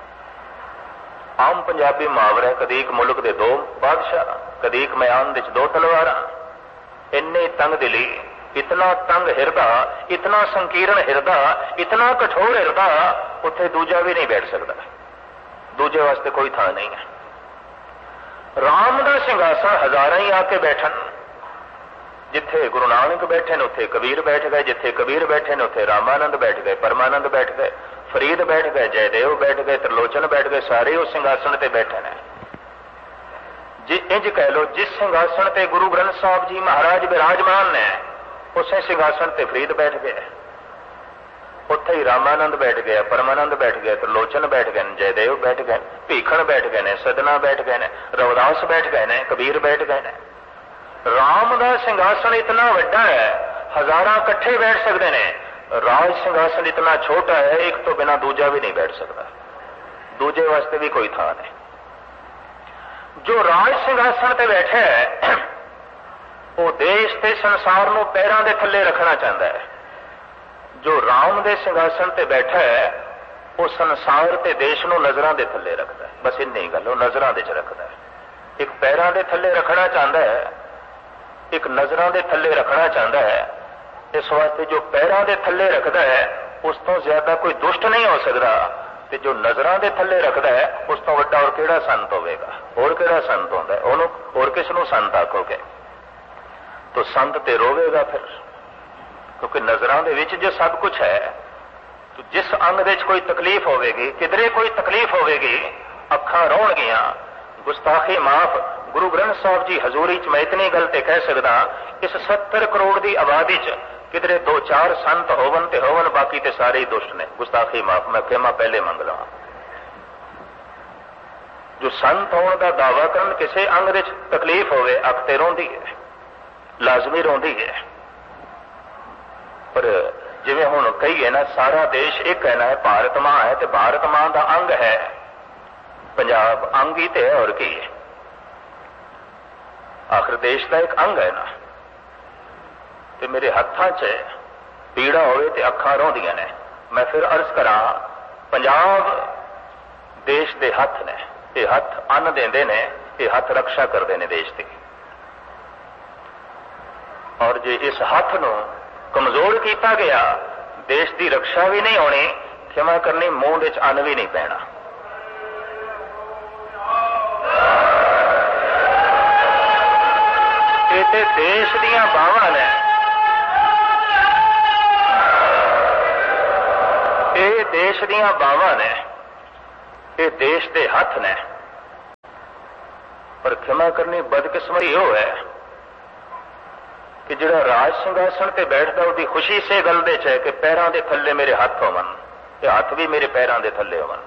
आम पंजाबी मुहावरा, कदी एक मुल्क दे दो बादशाह, कदी एक मैदान दे दो तलवारां। इन्नी तंग दिली, इतना तंग हिरदा, इतना संकीर्ण हिरदा, इतना कठोर हिरदा, उत्थे दूजा भी नहीं बैठ सकता, दूजे वास्ते कोई थां नहीं है। राम का सिंघासन हजारां ही आके बैठन, जिथे गुरु नानक बैठे ने उत्थे कबीर बैठ गए, जिथे कबीर बैठे ने उत्थे रामानंद बैठ गए, परमानंद बैठ गए, फरीद बैठ गए, जयदेव बैठ गए, त्रिलोचन बैठ गए, सारे उस सिंघासन ते बैठे ने। जी इंज कह लो, जिस सिंघासन ते गुरु ग्रंथ साहब जी महाराज विराजमान ने, उसे सिंघासन ते फरीद बैठ गए, उत्थे ही रामानंद बैठ गया, परमानंद बैठ गए, त्रिलोचन बैठ गए, जयदेव बैठ गए, भीखण बैठ गए ने, सदना बैठ गए ने, रविदास बैठ गए ने, कबीर बैठ गए ने। राम का सिंघासन इतना वड्डा है, हजारां इकट्ठे बैठ सकते हैं। राज सिंघासन इतना छोटा है, एक तो बिना दूजा भी नहीं बैठ सकता, दूजे वास्ते भी कोई थां नहीं। जो राज सिंघासन ते बैठे है, वो देश ते संसार नूं पैरां दे थल्ले रखना चाहता है। जो राम दे सिंघासन ते बैठा है, वो संसार ते देश नूं नज़रां दे थल्ले रखता है। बस इन्नी गल, वो नज़रां दे च रखता है। एक पैरां दे थल्ले रखना चाहता है, एक नज़रां दे थल्ले रखना चाहता है। इस वास्ते जो पैरां दे थल्ले रखता है, उस तो ज्यादा कोई दुष्ट नहीं हो सकता, ते जो नज़रां दे थल्ले रखता है, उस तो वड्डा और किहड़ा संत होवेगा? और किहड़ा संत होंदा है? ओनू और किस नूं संत आखोगे? तो संत ते रोवेगा फिर, क्योंकि नज़रां दे विच जो सब कुछ है। तो जिस अंग दे कोई तकलीफ होवेगी, किधरे कोई तकलीफ होवेगी, अखां रोणगियां, गुस्ताखी माफ। गुरु ग्रंथ साहब जी हजूरी च मैं इतनी गल ते कह सकदा, इस सत्तर करोड़ की आबादी च किधरे दो चार संत होवन ते होवन, बाकी ते सारे ही दुष्ट ने। गुस्ताखी माफ, मैं खेमा पहले मंग लवां। जो संत होने का दावा करन, किसी अंग दे तकलीफ होवे, अख ते रोंदी है, लाजमी रोंदी है। पर जिवें हुण कहीए ना, सारा देश एक है ना, भारत मां है, तो भारत मां का अंग है पंजाब, अंग ही तो है, और की है? आखिर देश का एक अंग है ना। तो मेरे हत्थां च पीड़ा होवे ते अखां रोंदियां ने। मैं फिर अर्ज करा, पंजाब देश दे हथ ने, ये हथ अन्न देंदे ने, ये हथ रक्षा करते हैं देश की। और जे इस हथ नूं कमजोर किया गया, देश की रक्षा भी नहीं होनी, क्षमा करनी, मूंह विच अन्न भी नहीं पैना। ये देश दियां बावां ने, देश दीयां बावां ने, ये देश के हथ ने। पर क्षमा करनी बदकिस्मती हो है कि जिहड़ा राज सिंघासन ते बैठदा उसकी खुशी से गल दे च है कि पैरां दे थल्ले मेरे हथ होवन, ते हथ भी मेरे पैरां दे थल्ले होवन।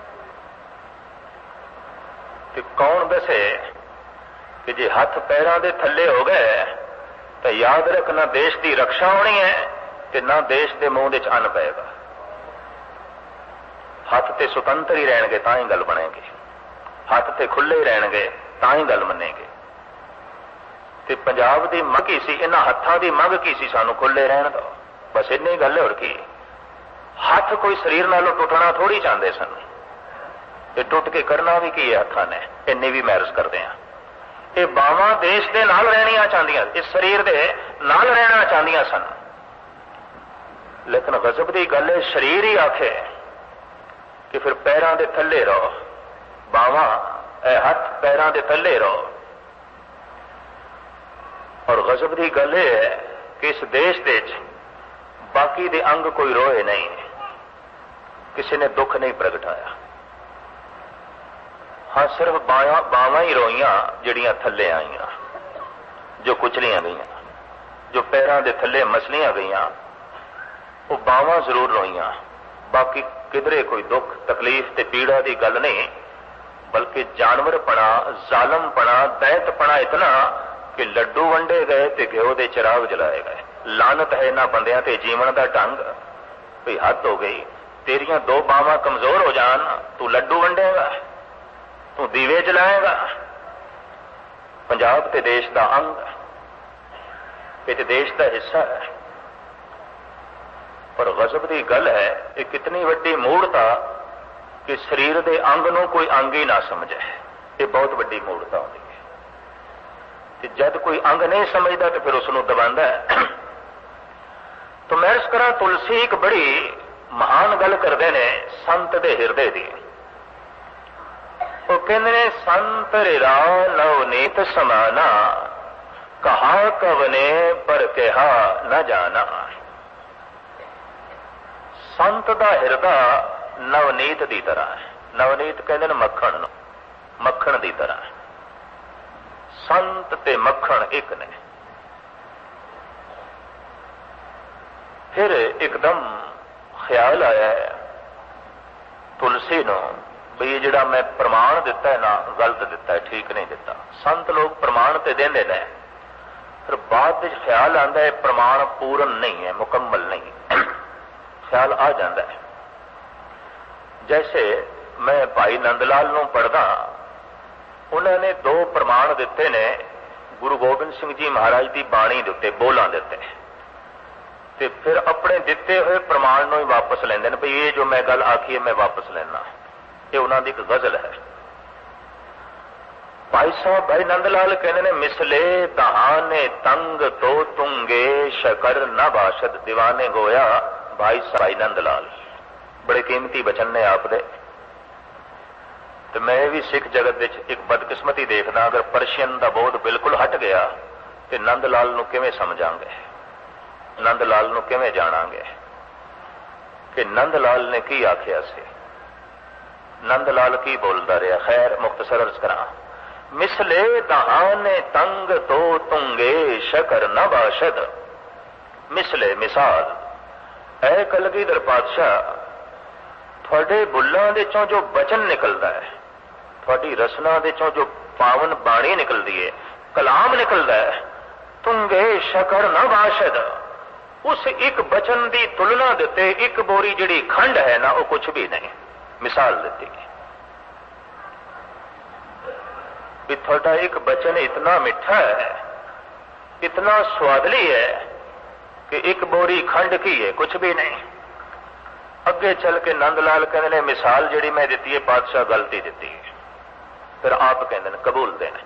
ते कौन दसे कि जे हथ पैरां दे थल्ले हो गए तो याद रख ना देश की रक्षा होनी है ते ना देश के मूँह च अन्न पेगा। हथ ते सुतंत्र ही रहणगे तां ही गल बनेगी, हथ ते खुले ही रहणगे तां ही गल मनेगी। ते पंजाब की मंग की सी, इन्हां हत्थां की मंग की सी, सानू खुले रहण दो, बस इन्नी गल है। और की हथ कोई शरीर नालों टुटना थोड़ी चाहते सन, ये टुट के करना भी की है हत्थां ने, इन्नी भी मैरिज करते हैं। ये बावां देश के नाल रहनियां चाहदियां, इस शरीर के नाल रहना चाहदियां सन। लेकिन गजब की गल है, शरीर ही आखे कि फिर पैरां दे थल्ले रहो, बावां हथ पैरां दे थल्ले रहो। और गजब की गल है कि इस देश दे बाकी दे अंग कोई रोए नहीं, किसी ने दुख नहीं प्रगटाया। हाँ, सिर्फ बाया बावां ही रोईयां जिहड़ियां थल्ले आईयां, जो कुचलियां गईयां, जो पैरां दे थल्ले मसलियां गईयां, वो बावां जरूर रोईयां। बाकी किधरे कोई दुख तकलीफ ते पीड़ा की गल नहीं, बल्कि जानवरपना, जालमपना, दैंतपना इतना कि लड्डू वंडे गए ते घ्यो दे चिराग जलाए गए। लानत है इन्हां बंदियां ते जीवन का ढंग, भी हद हो गई। तेरियां दो बावां कमजोर हो जान, तू लड्डू वंडेगा, तू दीवे जलाएगा। पंजाब ते देश का अंग, ये ते देश का हिस्सा है। पर गजब की गल है, ये कितनी वड्डी मूढ़ता कि शरीर के अंग नूं कोई अंग ही ना समझे। ये बहुत वड्डी मूढ़ता होती है कि जब कोई अंग नहीं समझता तो फिर उसनूं दबांदा है। तो मैं इस करा तुलसी एक बड़ी महान गल करते हैं संत दे हिरदे दी। वो कहते ने संत रिरा नवनीत समाना, कहा कवने पर कहा न जाना। संत दा हिरदा नवनीत की तरह है। नवनीत कहते हैं मक्खण नूं, मक्खण की तरह है। संत ते मक्खण एक ने। फिर एकदम ख्याल आया है तुलसी नूं भी जिहड़ा मैं प्रमाण दिता है ना, गलत दिता है, ठीक नहीं दिता। संत लोग प्रमाण ते देंदे ने, फिर बाद विच ख्याल आंदा है प्रमाण पूर्ण नहीं है, मुकम्मल नहीं। ख्याल आ जाता है। जैसे मैं भाई नंदलाल नूं पढ़दा, उन्होंने दो प्रमाण दिते ने गुरु गोबिंद सिंह जी महाराज की बाणी दे उत्ते, बोलां दे उत्ते, ते फिर अपने दिते हुए प्रमाण नूं ही वापस लैंदे ने, भाई ये जो मैं गल आखी है मैं वापस लेना। ये उन्होंने एक गजल है। भाई साहब भाई नंदलाल कहते ने, मिसले दहाने तंग तो तुंगे शकर न बाशद दीवाने गोया। भाई साहब भाई नंदलाल बड़े कीमती बचन ने आप दे। तो मैं भी सिख जगत विच एक बदकिस्मती देखदा, अगर परशियन का बोध बिल्कुल हट गया तो नंदलाल नूं किवें समझांगे, नंदलाल नूं किवें जाणांगे कि नंदलाल ने की आखिया सी, नंदलाल की बोलता रहा। खैर मुख्तसर अर्ज करा, मिसले दहाने तंग तो तुंगे शकर न बाशद। मिसले मिसाल, ऐ कलगीधर पातशाह, थोड़े बुल्लां दे चों जो बचन निकलता है, थोड़ी रसना दे चों जो पावन बाणी निकलती है, कलाम निकलता है, तुंगे शकर न बाशद। उस एक बचन की तुलना देते एक बोरी जिहड़ी खंड है ना, वो कुछ भी नहीं। मिसाल दी भी थोड़ा एक बचन इतना मिठा है, इतना स्वादली है कि एक बोरी खंड की है, कुछ भी नहीं। अगे चल के नंदलाल कहते ने, मिसाल जिहड़ी मैं दी है पातशाह गलती दी है। फिर आप कहते हैं कबूल देने।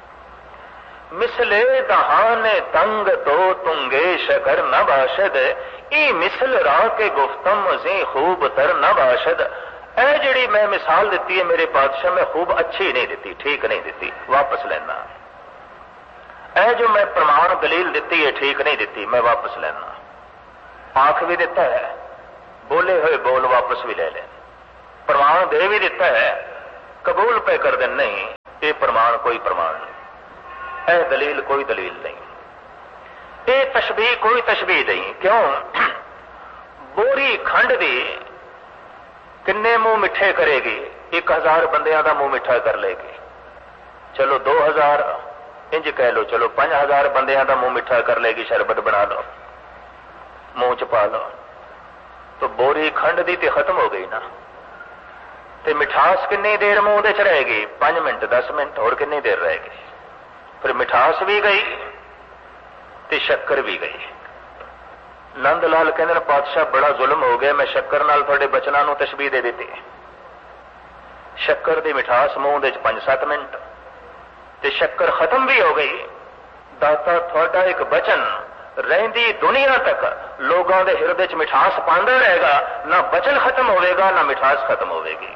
मिसले दहाने तंग तो तुंगे शकर न बाशद, ई मिसल राह के गुफ्तम जी खूब तर न बाशद। ऐ जिहड़ी मैं मिसाल दी है मेरे पातशाह, मैं खूब अच्छी नहीं दी, ठीक नहीं दी, वापस लेना। ऐ जो मैं प्रमाण दलील दी है ठीक नहीं दी, मैं वापस लेना। आख भी दिता है, बोले हुए बोल वापस भी ले लें। प्रमाण दे भी दिता है, कबूल पे कर दें, नहीं ये प्रमाण कोई प्रमाण नहीं, यह दलील कोई दलील नहीं, ये तशबीह कोई तशबीह नहीं। क्यों? बोरी खंड दी किन्ने मुंह मिठे करेगी? एक हजार बंदियां का मुंह मिठा कर लेगी। चलो दो हजार इंज कह लो, चलो पांच हजार बंदियां का मुंह मिठा कर लेगी। शरबत बना लो, मुंह च पा लो, तो बोरी खंड दी ते खत्म हो गई ना। ते मिठास कितनी देर मुंह दे च रहेगी? पांच मिनट दस मिनट, और कितनी देर रहेगी? फिर मिठास भी गई ते शक्कर भी गई। नंद लाल कहते पातशाह बड़ा जुल्म हो गया, मैं शक्कर नाल थोड़े बचना नूं तशबीह दे दी। शक्कर दी मिठास मुंह दे पांच सत्त मिनट ते शक्कर खत्म भी हो गई। दाता थोड़ा एक बचन रहिंदी दुनिया तक लोगों के हिरदे च मिठास पांदा रहेगा, ना बचन खत्म होवेगा ना मिठास खत्म होवेगी।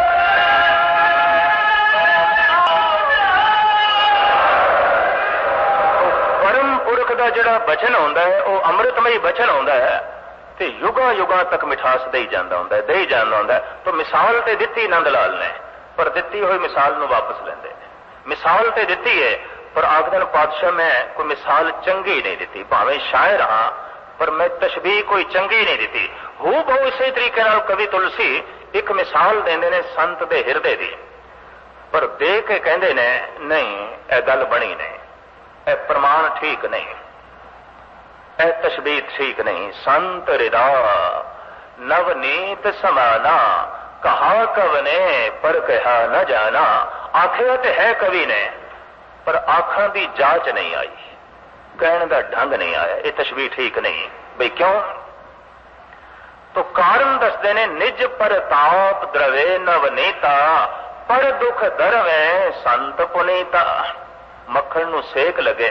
परम पुरख का जिहड़ा बचन होंदा है वह अमृतमयी बचन होंदा है ते युगा युगा तक मिठास दे जांदा होंदा है, दे जांदा होंदा है। तो मिसाल ते दित्ती नंद लाल ने, पर दित्ती हुई मिसाल नूं वापस लैंदे ने। मिसाल ते दित्ती है पर आखदन पातशाह मैं कोई मिसाल चंगी नहीं दी, भावें शायर हाँ पर मैं तशबीह कोई चंगी नहीं दी। हू बहु इसी तरीके नाल कवि तुलसी एक मिसाल देंदे ने संत दे हिरदे दी, पर दे के कहंदे ने नहीं यह गल बनी नहीं, यह प्रमाण ठीक नहीं, यह तशबीह ठीक नहीं। संत हृदा नवनीत समाना, कहा कवने पर कहा न जाना। आखिया तो है कवि ने पर आखां की जांच नहीं आई, कहने का ढंग नहीं आया, ये तशबीह ठीक नहीं। भाई क्यों? तो कारण दसते ने निज परताप द्रवे नवनीता, पर दुख दरवे संत पुनीता। मक्खन नूं सेक लगे,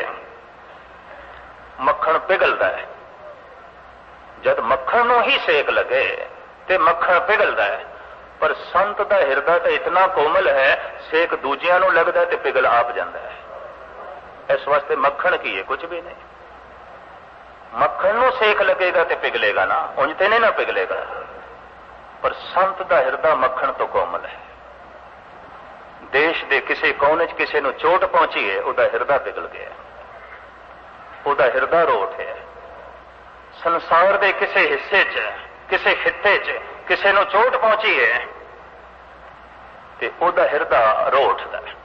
मक्खन पिघलता है। जब मक्खन नूं ही सेक लगे ते मक्खन पिघलता है, पर संत का हिरदा तो इतना कोमल है, सेक दूजियां नूं लगता है ते पिघल आप जाता है। इस वास्ते मक्खन की है कुछ भी नहीं। मक्खन नूं सेक लगेगा तो पिघलेगा ना, उंज ते नहीं ना पिघलेगा। पर संत का हिरदा मक्खन तो कोमल है। देश के किसी कोने च किसी नूं चोट पहुंची है, उहदा हिरदा पिघल गया, उहदा हिरदा रोट है। संसार के किसी हिस्से च किसी खिते च किसी नूं चोट पहुंची है ते उहदा हिरदा रोटदा है।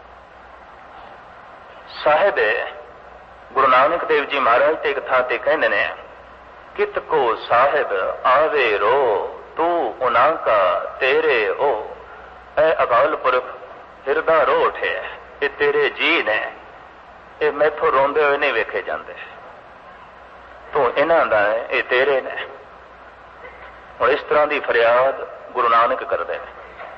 साहिब गुरु नानक देव जी महाराज ते एक थां ते कहंदे ने, कित को साहिब आवे रो तू उना का तेरे ओ। ऐ अकाल पुरख हिरदा रोट है, ये तेरे जी ने, ये मैथों रोंदे हुए नहीं वेखे जाते, तू इन्हां दा है, ये तेरे ने। और इस तरह की फरियाद गुरु नानक करते हैं।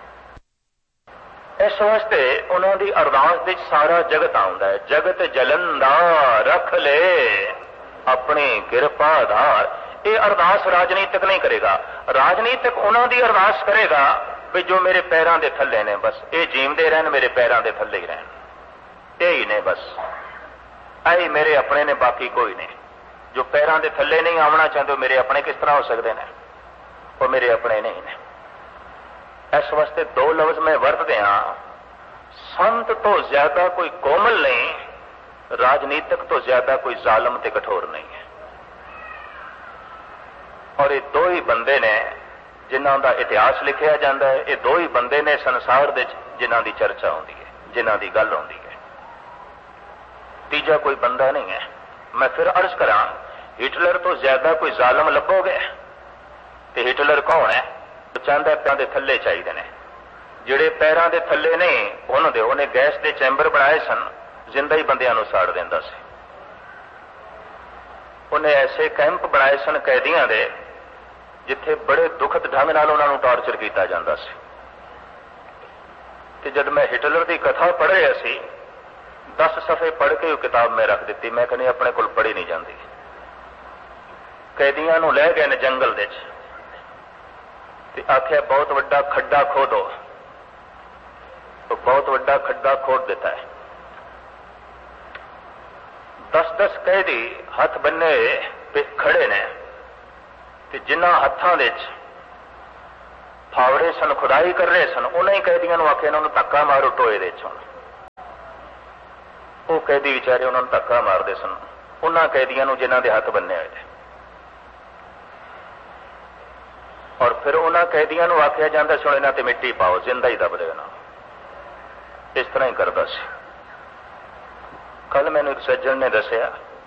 इस वास्ते उन्होंने अरदास विच सारा जगत आउंदा है। जगत जलंदा रख ले अपनी किरपा धार। ये अरदास राजनीतिक नहीं करेगा, राजनीतिक उन्होंने अरदास करेगा भी जो मेरे पैरों के थले ने, बस ये जीवते रहन, मेरे पैरों के थले ही रहन, यही ने बस, ऐ मेरे अपने ने, बाकी कोई नहीं। जो पैरों के थले नहीं आना चाहते मेरे अपने किस तरह हो सकते हैं? वो मेरे अपने नहीं ने। इस वास्ते दो लफ्ज मैं वरतदे हां, संत तो ज्यादा कोई कोमल नहीं, राजनीतिक तो ज्यादा कोई जालम ते कठोर नहीं है। और ये दो ही बंदे ने जिन्हां दा इतिहास लिखिया जाता है, ये दो ही बंदे ने संसार दे जिन्हां दी चर्चा होती है, जिन्हां दी गल होती है, तीजा कोई बंदा नहीं है। मैं फिर अर्ज करा, हिटलर तो ज्यादा कोई जालम लभोगे तो हिटलर कौन है? तो चाहता पैरों के थले चाहिए ने, जिहड़े पैरों के थले नहीं उन्होंने उन्हें गैस के चैंबर बनाए सन, जिंदा ही बंदियां नूं साड़ दिंदा सी। उन्हें ऐसे कैंप बनाए सन कैदियों के, जिथे बड़े दुखद ढंग नाल उन्हां नूं टॉर्चर किया जाता सी। ते जब मैं हिटलर की कथा पढ़ रहा सी, दस सफ़े पढ़ के किताब मैं रख दी, मैं कहनी अपने कोल पढ़ी नहीं जाती। कैदियों नूं लै गए ने जंगल दे च, ते आख्या बहुत वड्डा खड्डा खोदो, तो बहुत वड्डा खड्डा खोद देता है। दस दस कैदी हथ बन्ने पे खड़े ने, ते जिन्हां हत्थां दे फावड़े सन, खुदाई कर रहे सन। उन्हें ही कैदियों को आखे इन्होंने धक्का मारो टोए दे चों। वो कैदी विचारे उन्होंने धक्का मारते सन उन्होंने कैदियों जिन्हों के हथ बन्ने हुए। और फिर उन्होंने कैदियों को आख्या जाता सुन इन्हों ते मिट्टी पाओ, जिंदा ही दब देना। इस तरह ही करता सी। कल मैंने एक सज्जन ने दसिया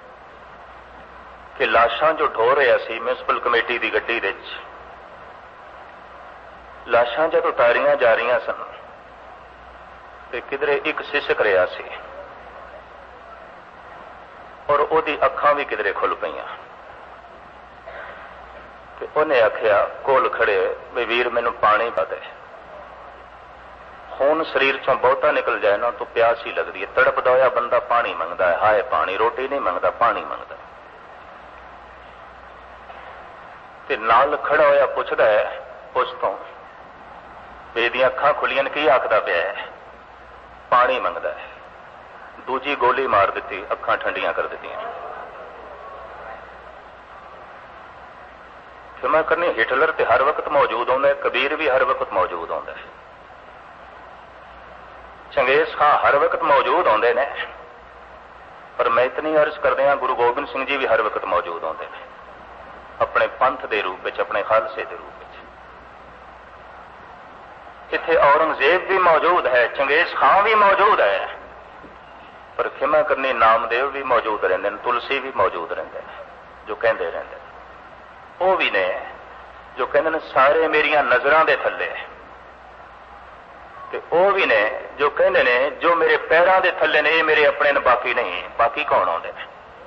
कि लाशां जो ढो रहा सी म्यूनसिपल कमेटी की गड्डी दे लाशां जब उतारियां जा रही सन तो किधरे एक सिसक रहा सी और ओदी अखां भी किधरे खुल पईयां। तो उन्हें आख्या कोल खड़े भी वीर मैनू पानी पा दे, खून शरीर चों बहुता निकल जाए ना तो प्यास ही लगती है। तड़पदा होया बंदा पानी मंगता है, हाय पानी, रोटी नहीं मंगता पानी मंगता। ते नाल खड़ा होया पुछदा है उस तो बेदियां अखां खुलियां की आखदा पिया है, पानी मंगता है। दूजी गोली मार दी, अखां ठंडियां कर दी। क्षमा करनी, हिटलर तो हर वक्त मौजूद होंदा है, कबीर भी हर वक्त मौजूद होंदा है, चंगेज खां हर वक्त मौजूद होंदे ने। पर मैं इतनी अर्ज करदे हां गुरु गोबिंद सिंह जी भी हर वक्त मौजूद होंदे ने, अपने पंथ के रूप में, अपने खालसे के रूप में। इत्थे औरंगजेब भी मौजूद है, चंगेज खां भी मौजूद है, पर क्षमा करनी नामदेव भी मौजूद रहंदे ने, तुलसी भी मौजूद रहंदे ने, जो कहंदे रहंदे। वो भी ने जो कहंदे ने सारे मेरियां नजरां दे थल्ले, ते वो भी ने जो कहंदे ने जो मेरे पैरां दे थल्ले ने ये मेरे अपने ने, बाकी नहीं। बाकी कौन आउंदे ने?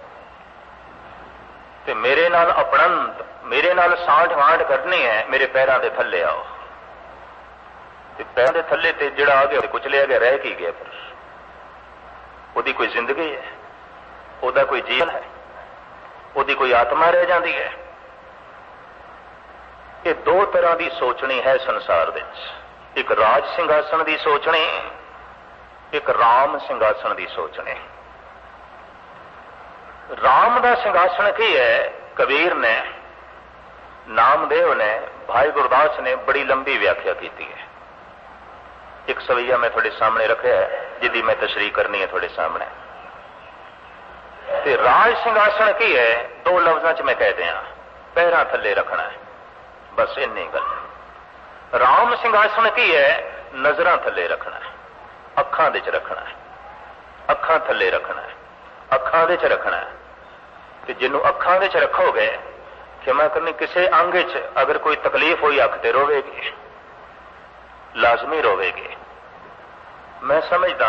ते मेरे नाल अपणंत, मेरे नाल सांठ वांठ करनी है, मेरे पैरां दे थल्ले आओ। ते पैरां दे थल्ले ते जिहड़ा आ गया कुचलिया गया, रह की गया? फिर ओदी कोई जिंदगी है, ओदा कोई जीवन है, ओदी कोई आत्मा रह जाती है? ये दो तरह की सोचनी है संसार दे विच, एक राज सिंघासन की सोचनी, एक राम सिंघासन की सोचनी। राम का सिंघासन की है? कबीर ने, नामदेव ने, भाई गुरदास ने बड़ी लंबी व्याख्या की है। एक सवैया मैं थोड़े सामने रखा है जिदी मैं तशरीह करनी है थोड़े सामने। ते राज सिंघासन की है? दो लफ्जों च मैं कह दिया, पैरां थल्ले रखना है, बस इन्नी गल। राम सिंघासन की है? नजरां थल्ले रखना है, अखां दे च रखना है, अखां थल्ले रखना है, अखां दे च रखना है। ते जिन्नू अखां दे च रखोगे, क्षमा करनी, किसी अंग च अगर कोई तकलीफ हुई अख ते रोवेगी, लाजमी रोवेगी। मैं समझदा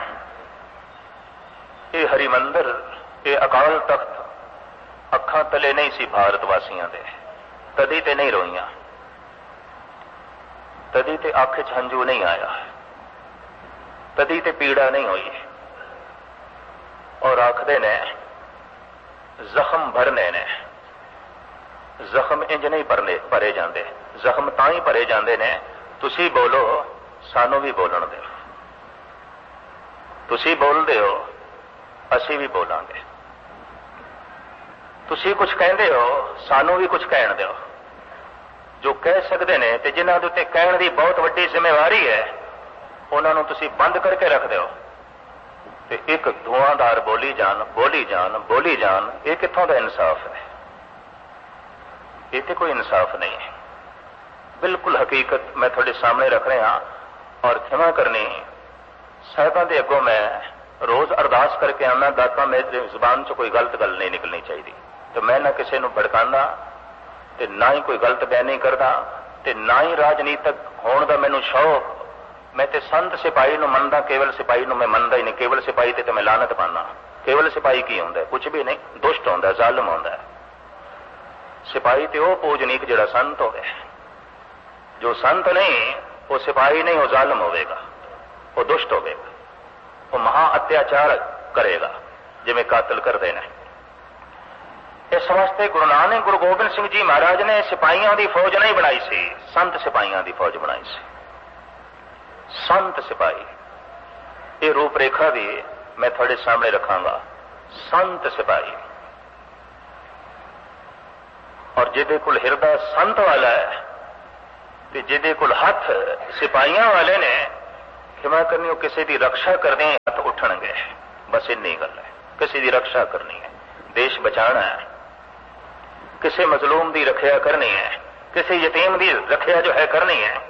ये हरिमंदर, ये अकाल तख्त अखां तले नहीं सी भारत वासियां दे, तदी ते नहीं रोईयां, तदी ते अख च हंझू नहीं आया, तदी ते पीड़ा नहीं हुई। और आखदे ने जख्म भरने ने, जख्म इंज नहीं भरने भरे जाते, जख्म तां ही भरे जाते ने तुसी बोलो सानू भी बोलन दो, तुसी बोलते हो असी भी बोलांगे, तुसी कुछ कहते हो सानू भी कुछ कहन दो। जो कह सकते हैं ते जिन्हां दे उत्ते कहण दी बहुत वड्डी जिम्मेवारी है, उन्होंने तुसी बंद करके रख दो ते एक धुआंधार बोली जान बोली जान बोली जान। ये कित्थों दा इंसाफ है? ये तो कोई इंसाफ नहीं है। बिल्कुल हकीकत मैं थोड़े सामने रख रहा। और क्षमा करनी, साहिबां दे अगों मैं रोज अरदास करके आना, दाता मेरी जुबान चो कोई गलत गल नहीं निकलनी चाहिए। तो मैं ना किसी को भड़काना ते ना ही कोई गलत बयानी करदा ते ना ही राजनीतिक होने का मैनू शौक। मैं ते संत सिपाही नूं मनदा, केवल सिपाही नूं मैं मनदा ही नहीं। केवल सिपाही ते, ते मैं लानत पाना। केवल सिपाही की हुंदा है? कुछ भी नहीं, दुष्ट हुंदा, जालिम हुंदा है। सिपाही ते वो पूजनीक जिहड़ा संत होवे। जो संत नहीं वो सिपाही नहीं, वो जालिम होवेगा, वो दुष्ट होवेगा, वो महा अत्याचार करेगा जिवें कातल करदे ने। इस वास्ते गुरु नानक गुरु गोबिंद सिंह जी महाराज ने सिपाहियों की फौज नहीं बनाई सी, संत सिपाहियों की फौज बनाई सी। संत सिपाही, ये रूपरेखा भी मैं थोड़े सामने रखांगा। संत सिपाही, और जिहदे कोल हिरदा संत वाला है, ਤੇ ਜਿਹਦੇ ਕੋਲ ਹੱਥ ਸਿਪਾਹੀਆਂ ਵਾਲੇ ਨੇ, ਖਿਮਾ ਕਰਨੀ, ਉਹ ਕਿਸੇ ਦੀ ਰਕਸ਼ਾ ਕਰਦੇ ਹੱਥ ਉੱਠਣਗੇ। ਬਸ ਇੰਨੀ ਗੱਲ ਹੈ, ਕਿਸੇ ਦੀ ਰਕਸ਼ਾ ਕਰਨੀ ਹੈ, ਦੇਸ਼ ਬਚਾਉਣਾ ਹੈ, ਕਿਸੇ ਮਜ਼ਲੂਮ ਦੀ ਰੱਖਿਆ ਕਰਨੀ ਹੈ, ਕਿਸੇ ਯਤੀਮ ਦੀ ਰੱਖਿਆ ਜੋ ਹੈ ਕਰਨੀ ਹੈ।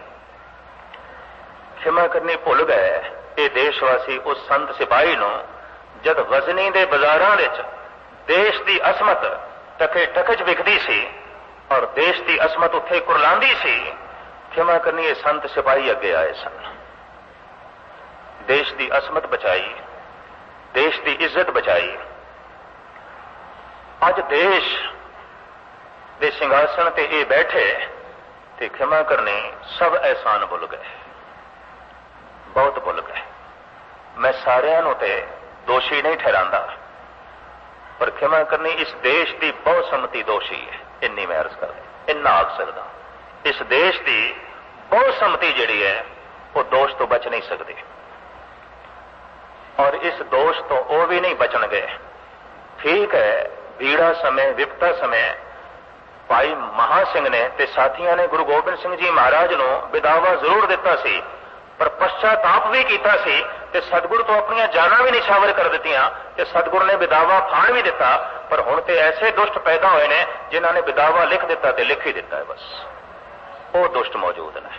ਖਿਮਾ ਕਰਨੀ ਭੁੱਲ ਗਏ ਇਹ ਦੇਸ਼ ਵਾਸੀ ਉਸ ਸੰਤ ਸਿਪਾਹੀ ਨੂੰ ਜਦ ਗਜ਼ਨੀ ਦੇ ਬਾਜ਼ਾਰਾਂ ਵਿੱਚ ਦੇਸ਼ ਦੀ ਅਸਮਤ ਟਕੇ ਟਕਚ ਵਿਕਦੀ ਸੀ ਔਰ ਦੇਸ਼ ਦੀ ਅਸਮਤ ਉੱਥੇ ਕੁਰਲਾਂਦੀ ਸੀ। ਖਿਮਾ ਕਰਨੀ ਇਹ ਸੰਤ ਸਿਪਾਹੀ ਅੱਗੇ ਆਏ ਸਨ, ਦੇਸ਼ ਦੀ ਅਸਮਤ ਬਚਾਈ, ਦੇਸ਼ ਦੀ ਇੱਜ਼ਤ ਬਚਾਈ। ਅੱਜ ਦੇਸ਼ ਦੇ ਸਿੰਘਾਸਣ ਤੇ ਇਹ ਬੈਠੇ ਤੇ ਖਿਮਾ ਕਰਨੀ ਸਭ ਅਹਿਸਾਨ ਭੁੱਲ ਗਏ, ਬਹੁਤ ਭੁੱਲ ਗਏ। ਮੈਂ ਸਾਰਿਆਂ ਨੂੰ ਤੇ ਦੋਸ਼ੀ ਨਹੀਂ ਠਹਿਰਾਂਦਾ, ਪਰ ਖਿਮਾ ਕਰਨੀ ਇਸ ਦੇਸ਼ ਦੀ ਬਹੁਤ ਸੰਮਤੀ ਦੋਸ਼ੀ ਹੈ। ਇੰਨੀ ਮੈਂ ਅਰਜ਼ ਕਰਦਾ, ਇੰਨਾ ਆਖ ਸਕਦਾ, ਇਸ ਦੇਸ਼ ਦੀ ਬਹੁਤ ਸੰਮਤੀ ਜਿਹੜੀ ਹੈ ਉਹ ਦੋਸ਼ ਤੋਂ ਬਚ ਨਹੀਂ ਸਕਦੀ, ਔਰ ਇਸ ਦੋਸ਼ ਤੋਂ ਉਹ ਵੀ ਨਹੀਂ ਬਚਣਗੇ। ਠੀਕ ਹੈ, ਭੀੜਾ ਸਮੇਂ, ਵਿਪਤਾ ਸਮੇਂ ਭਾਈ ਮਹਾ ਸਿੰਘ ਨੇ ਤੇ ਸਾਥੀਆਂ ਨੇ ਗੁਰੂ ਗੋਬਿੰਦ ਸਿੰਘ ਜੀ ਮਹਾਰਾਜ ਨੂੰ ਵਿਦਾਵਾ ਜ਼ਰੂਰ ਦਿੱਤਾ ਸੀ, ਪਰ ਪਛਤਾਪ ਵੀ ਕੀਤਾ ਸੀ ਤੇ ਸਤਿਗੁਰੂ ਤੋਂ ਆਪਣੀਆਂ ਜਾਨਾਂ ਵੀ ਨਿਛਾਵਰ ਕਰ ਦਿੱਤੀਆਂ ਤੇ ਸਤਿਗੁਰੂ ਨੇ ਵਿਦਾਵਾ ਫਾੜ ਵੀ ਦਿੱਤਾ। ਪਰ ਹੁਣ ਤੇ ਐਸੇ ਦੁਸ਼ਟ ਪੈਦਾ ਹੋਏ ਨੇ ਜਿਨ੍ਹਾਂ ਨੇ ਵਿਦਾਵਾ ਲਿਖ ਦਿੱਤਾ ਤੇ ਲਿਖ ਹੀ ਦਿੱਤਾ ਹੈ, ਬਸ ਉਹ ਦੁਸ਼ਟ ਮੌਜੂਦ ਨੇ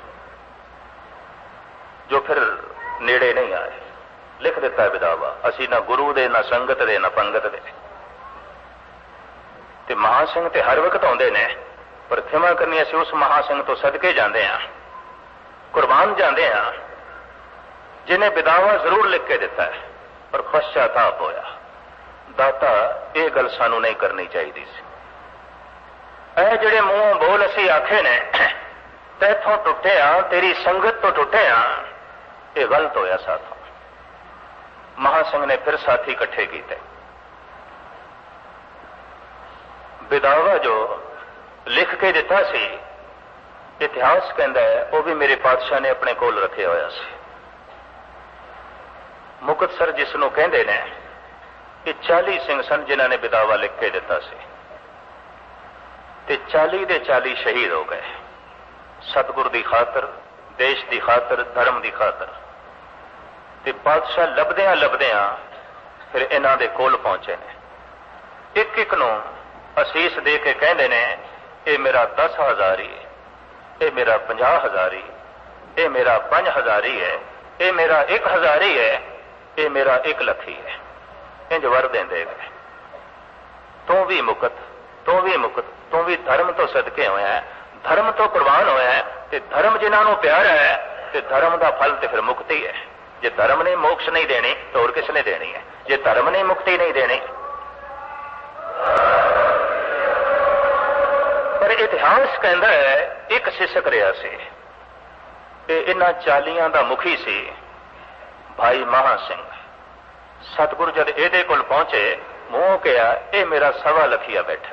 ਜੋ ਫਿਰ ਨੇੜੇ ਨਹੀਂ ਆਏ। ਲਿਖ ਦਿੱਤਾ ਹੈ ਵਿਦਾਵਾ, ਅਸੀਂ ਨਾ ਗੁਰੂ ਦੇ, ਨਾ ਸੰਗਤ ਦੇ, ਨਾ ਪੰਗਤ ਦੇ। ਤੇ ਮਹਾ ਸਿੰਘ ਤੇ ਹਰ ਵਕਤ ਆਉਂਦੇ ਨੇ, ਪਰ ਖਿਮਾ ਕਰਨੀ ਅਸੀਂ ਉਸ ਮਹਾ ਸਿੰਘ ਤੋਂ ਸਦਕੇ ਜਾਂਦੇ ਹਾਂ, ਕੁਰਬਾਨ ਜਾਂਦੇ ਹਾਂ ਜਿਹਨੇ ਵਿਦਾਵਾ ਜ਼ਰੂਰ ਲਿਖ ਕੇ ਦਿੱਤਾ ਹੈ ਪਰ ਪਛਤਾਪ ਹੋਇਆ। ਦਾਤਾ ਇਹ ਗੱਲ ਸਾਨੂੰ ਨਹੀਂ ਕਰਨੀ ਚਾਹੀਦੀ ਸੀ। ਇਹ ਜਿਹੜੇ ਮੂੰਹੋਂ ਬੋਲ ਅਸੀਂ ਆਖੇ ਨੇ ਤੈਥੋਂ ਟੁੱਟੇ ਆ, ਤੇਰੀ ਸੰਗਤ ਤੋਂ ਟੁੱਟੇ ਆ, ਇਹ ਗਲਤ ਹੋਇਆ ਸਾਥੋਂ। ਮਹਾ ਸਿੰਘ ਨੇ ਫਿਰ ਸਾਥੀ ਇਕੱਠੇ ਕੀਤੇ। ਵਿਦਾਵਾ ਜੋ ਲਿਖ ਕੇ ਦਿੱਤਾ ਸੀ, ਇਤਿਹਾਸ ਕਹਿੰਦਾ ਹੈ ਉਹ ਵੀ ਮੇਰੇ ਪਾਤਸ਼ਾਹ ਨੇ ਆਪਣੇ ਕੋਲ ਰੱਖਿਆ ਹੋਇਆ ਸੀ। ਮੁਕਤਸਰ ਜਿਸ ਨੂੰ ਕਹਿੰਦੇ ਨੇ, ਇਹ ਚਾਲੀ ਸਿੰਘ ਸਨ ਜਿਨ੍ਹਾਂ ਨੇ ਵਿਦਾਵਾ ਲਿਖ ਕੇ ਦਿੱਤਾ ਸੀ ਤੇ ਚਾਲੀ ਦੇ ਚਾਲੀ ਸ਼ਹੀਦ ਹੋ ਗਏ ਸਤਿਗੁਰ ਦੀ ਖਾਤਰ, ਦੇਸ਼ ਦੀ ਖਾਤਰ, ਧਰਮ ਦੀ ਖਾਤਰ। ਤੇ ਪਾਤਸ਼ਾਹ ਲੱਭਦਿਆਂ ਲੱਭਦਿਆਂ ਫਿਰ ਇਹਨਾਂ ਦੇ ਕੋਲ ਪਹੁੰਚੇ ਨੇ। ਇੱਕ ਇੱਕ ਨੂੰ ਅਸੀਸ ਦੇ ਕੇ ਕਹਿੰਦੇ ਨੇ, ਇਹ ਮੇਰਾ ਦਸ ਹਜ਼ਾਰੀ, ਇਹ ਮੇਰਾ ਪੰਜਾਹ ਹਜ਼ਾਰੀ, ਇਹ ਮੇਰਾ ਪੰਜ ਹਜ਼ਾਰੀ ਹੈ, ਇਹ ਮੇਰਾ ਇੱਕ ਹਜ਼ਾਰੀ ਹੈ, ਇਹ ਮੇਰਾ ਇੱਕ ਲੱਖੀ ਹੈ। ਇੰਜ ਵਰ ਦਿੰਦੇ ਗਏ। ਤੂੰ ਵੀ ਮੁਕਤ, ਤੂੰ ਵੀ ਮੁਕਤ, ਤੂੰ ਵੀ ਧਰਮ ਤੋਂ ਸਦਕੇ ਹੋਇਆ ਹੈ, ਧਰਮ ਤੋਂ ਕੁਰਬਾਨ ਹੋਇਆ ਹੈ ਤੇ ਧਰਮ ਜਿਨ੍ਹਾਂ ਨੂੰ ਪਿਆਰਾ ਹੈ ਤੇ ਧਰਮ ਦਾ ਫਲ ਤੇ ਫਿਰ ਮੁਕਤੀ ਹੈ। ਜੇ ਧਰਮ ਨੇ ਮੋਕਸ਼ ਨਹੀਂ ਦੇਣੀ ਤਾਂ ਹੋਰ ਕਿਸ ਨੇ ਦੇਣੀ ਹੈ? ਜੇ ਧਰਮ ਨੇ ਮੁਕਤੀ ਨਹੀਂ ਦੇਣੀ। ਪਰ ਇਤਿਹਾਸ ਕਹਿੰਦਾ ਹੈ ਇੱਕ ਸਿਸਕ ਰਿਹਾ ਸੀ, ਇਹ ਇਹਨਾਂ ਚਾਲੀਆਂ ਦਾ ਮੁਖੀ ਸੀ ਭਾਈ ਮਹਾ ਸਿੰਘ। ਸਤਿਗੁਰੂ ਜਦ ਇਹਦੇ ਕੋਲ ਪਹੁੰਚੇ, ਮੂੰਹ ਕਿਹਾ ਇਹ ਮੇਰਾ ਸਵਾ ਲਖੀਆ ਬੈਠਾ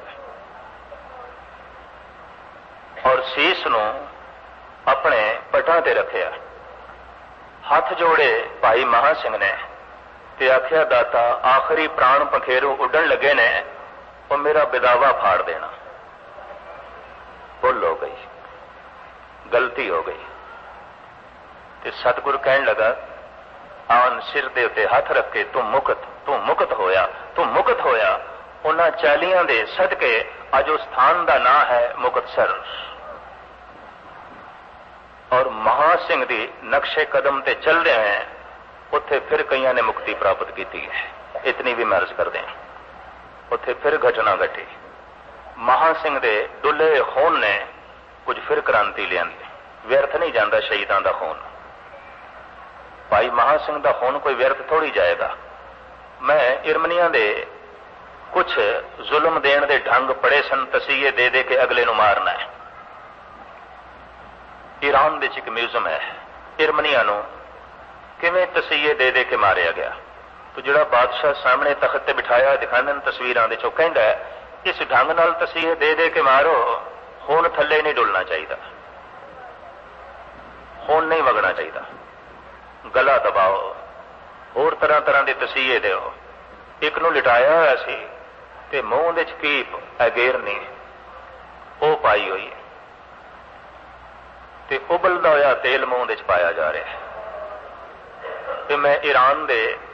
ਔਰ ਸੀਸ ਨੂੰ ਆਪਣੇ ਪਟਾਂ ਤੇ ਰੱਖਿਆ। ਹੱਥ ਜੋੜੇ ਭਾਈ ਮਹਾ ਸਿੰਘ ਨੇ ਤੇ ਆਖਿਆ, ਦਾਤਾ ਆਖਰੀ ਪ੍ਰਾਣ ਪਖੇਰੂ ਉੱਡਣ ਲੱਗੇ ਨੇ, ਉਹ ਮੇਰਾ ਵਿਦਾਵਾ ਫਾੜ ਦੇਣਾ। ਭੁੱਲ ਹੋ ਗਈ, ਗਲਤੀ ਹੋ ਗਈ। ਤੇ ਸਤਿਗੁਰੂ ਕਹਿਣ ਲੱਗਾ, ਆਨ ਸਿਰ ਦੇ ਉੱਤੇ ਹੱਥ ਰੱਖ ਕੇ, ਤੂੰ ਮੁਕਤ, ਤੂੰ ਮੁਕਤ ਹੋਇਆ, ਤੂੰ ਮੁਕਤ ਹੋਇਆ। ਉਹਨਾਂ ਚਾਲੀਆਂ ਦੇ ਸਦਕੇ ਅੱਜ ਉਸ ਸਥਾਨ ਦਾ ਨਾਂ ਹੈ ਮੁਕਤਸਰ। ਔਰ ਮਹਾ ਸਿੰਘ ਦੀ ਨਕਸ਼ੇ ਕਦਮ ਤੇ ਚੱਲਦੇ ਹੋਏ ਉੱਥੇ ਫਿਰ ਕਈਆਂ ਨੇ ਮੁਕਤੀ ਪ੍ਰਾਪਤ ਕੀਤੀ ਹੈ। ਇਤਨੀ ਵੀ ਮੈਂ ਅਰਜ਼ ਕਰਦੇ ਹਾਂ, ਉੱਥੇ ਫਿਰ ਘਟਨਾ ਘਟੀ। ਮਹਾ ਸਿੰਘ ਦੇ ਡੁੱਲੇ ਖੂਨ ਨੇ ਕੁਝ ਫਿਰ ਕ੍ਰਾਂਤੀ ਲਿਆਂਦੀ। ਵਿਅਰਥ ਨਹੀਂ ਜਾਂਦਾ ਸ਼ਹੀਦਾਂ ਦਾ ਖੂਨ। ਭਾਈ ਮਹਾ ਸਿੰਘ ਦਾ ਖੂਨ ਕੋਈ ਵਿਅਰਥ ਥੋੜੀ ਜਾਏਗਾ। ਮੈਂ ਇਰਮਨੀਆਂ ਦੇ ਕੁਝ ਜ਼ੁਲਮ ਦੇਣ ਦੇ ਢੰਗ ਪੜੇ ਸਨ, ਤਸੀਹੇ ਦੇ ਦੇ ਕੇ ਅਗਲੇ ਨੂੰ ਮਾਰਨਾ ਹੈ। ਈਰਾਨ ਵਿੱਚ ਇੱਕ ਮਿਊਜ਼ੀਅਮ ਹੈ, ਇਰਮਨੀਆਂ ਨੂੰ ਕਿਵੇਂ ਤਸੀਹੇ ਦੇ ਦੇ ਕੇ ਮਾਰਿਆ ਗਿਆ। ਤੇ ਜਿਹੜਾ ਬਾਦਸ਼ਾਹ ਸਾਹਮਣੇ ਤਖਤ ਤੇ ਬਿਠਾਇਆ ਦਿਖਾਉਂਦੇ ਨੇ ਤਸਵੀਰਾਂ ਦੇ ਚੋਂ, ਕਹਿੰਦਾ ਇਸ ਢੰਗ ਨਾਲ ਤਸੀਹੇ ਦੇ ਦੇ ਕੇ ਮਾਰੋ, ਖੂਨ ਥੱਲੇ ਨਹੀਂ ਡੁੱਲਣਾ ਚਾਹੀਦਾ, ਖੂਨ ਨਹੀਂ ਵਗਣਾ ਚਾਹੀਦਾ, ਗਲਾ ਦਬਾਓ, ਹੋਰ ਤਰ੍ਹਾਂ ਤਰ੍ਹਾਂ ਦੇ ਤਸੀਹੇ ਦਿਓ। ਇੱਕ ਨੂੰ ਲਿਟਾਇਆ ਹੋਇਆ ਸੀ ਤੇ ਮੂੰਹ ਦੇ ਚ ਕੀਪ ਅਗੇਰਨੀ ਉਹ ਪਾਈ ਹੋਈ ਹੈ। ਤੇ ਉਬਲਦਾ ਹੋਇਆ ਤੇਲ ਮੂੰਹ ਦੇ ਚ ਪਾਇਆ ਜਾ ਰਿਹਾ ਹੈ। ਤੇ ਮੈਂ ਈਰਾਨ ਦੇ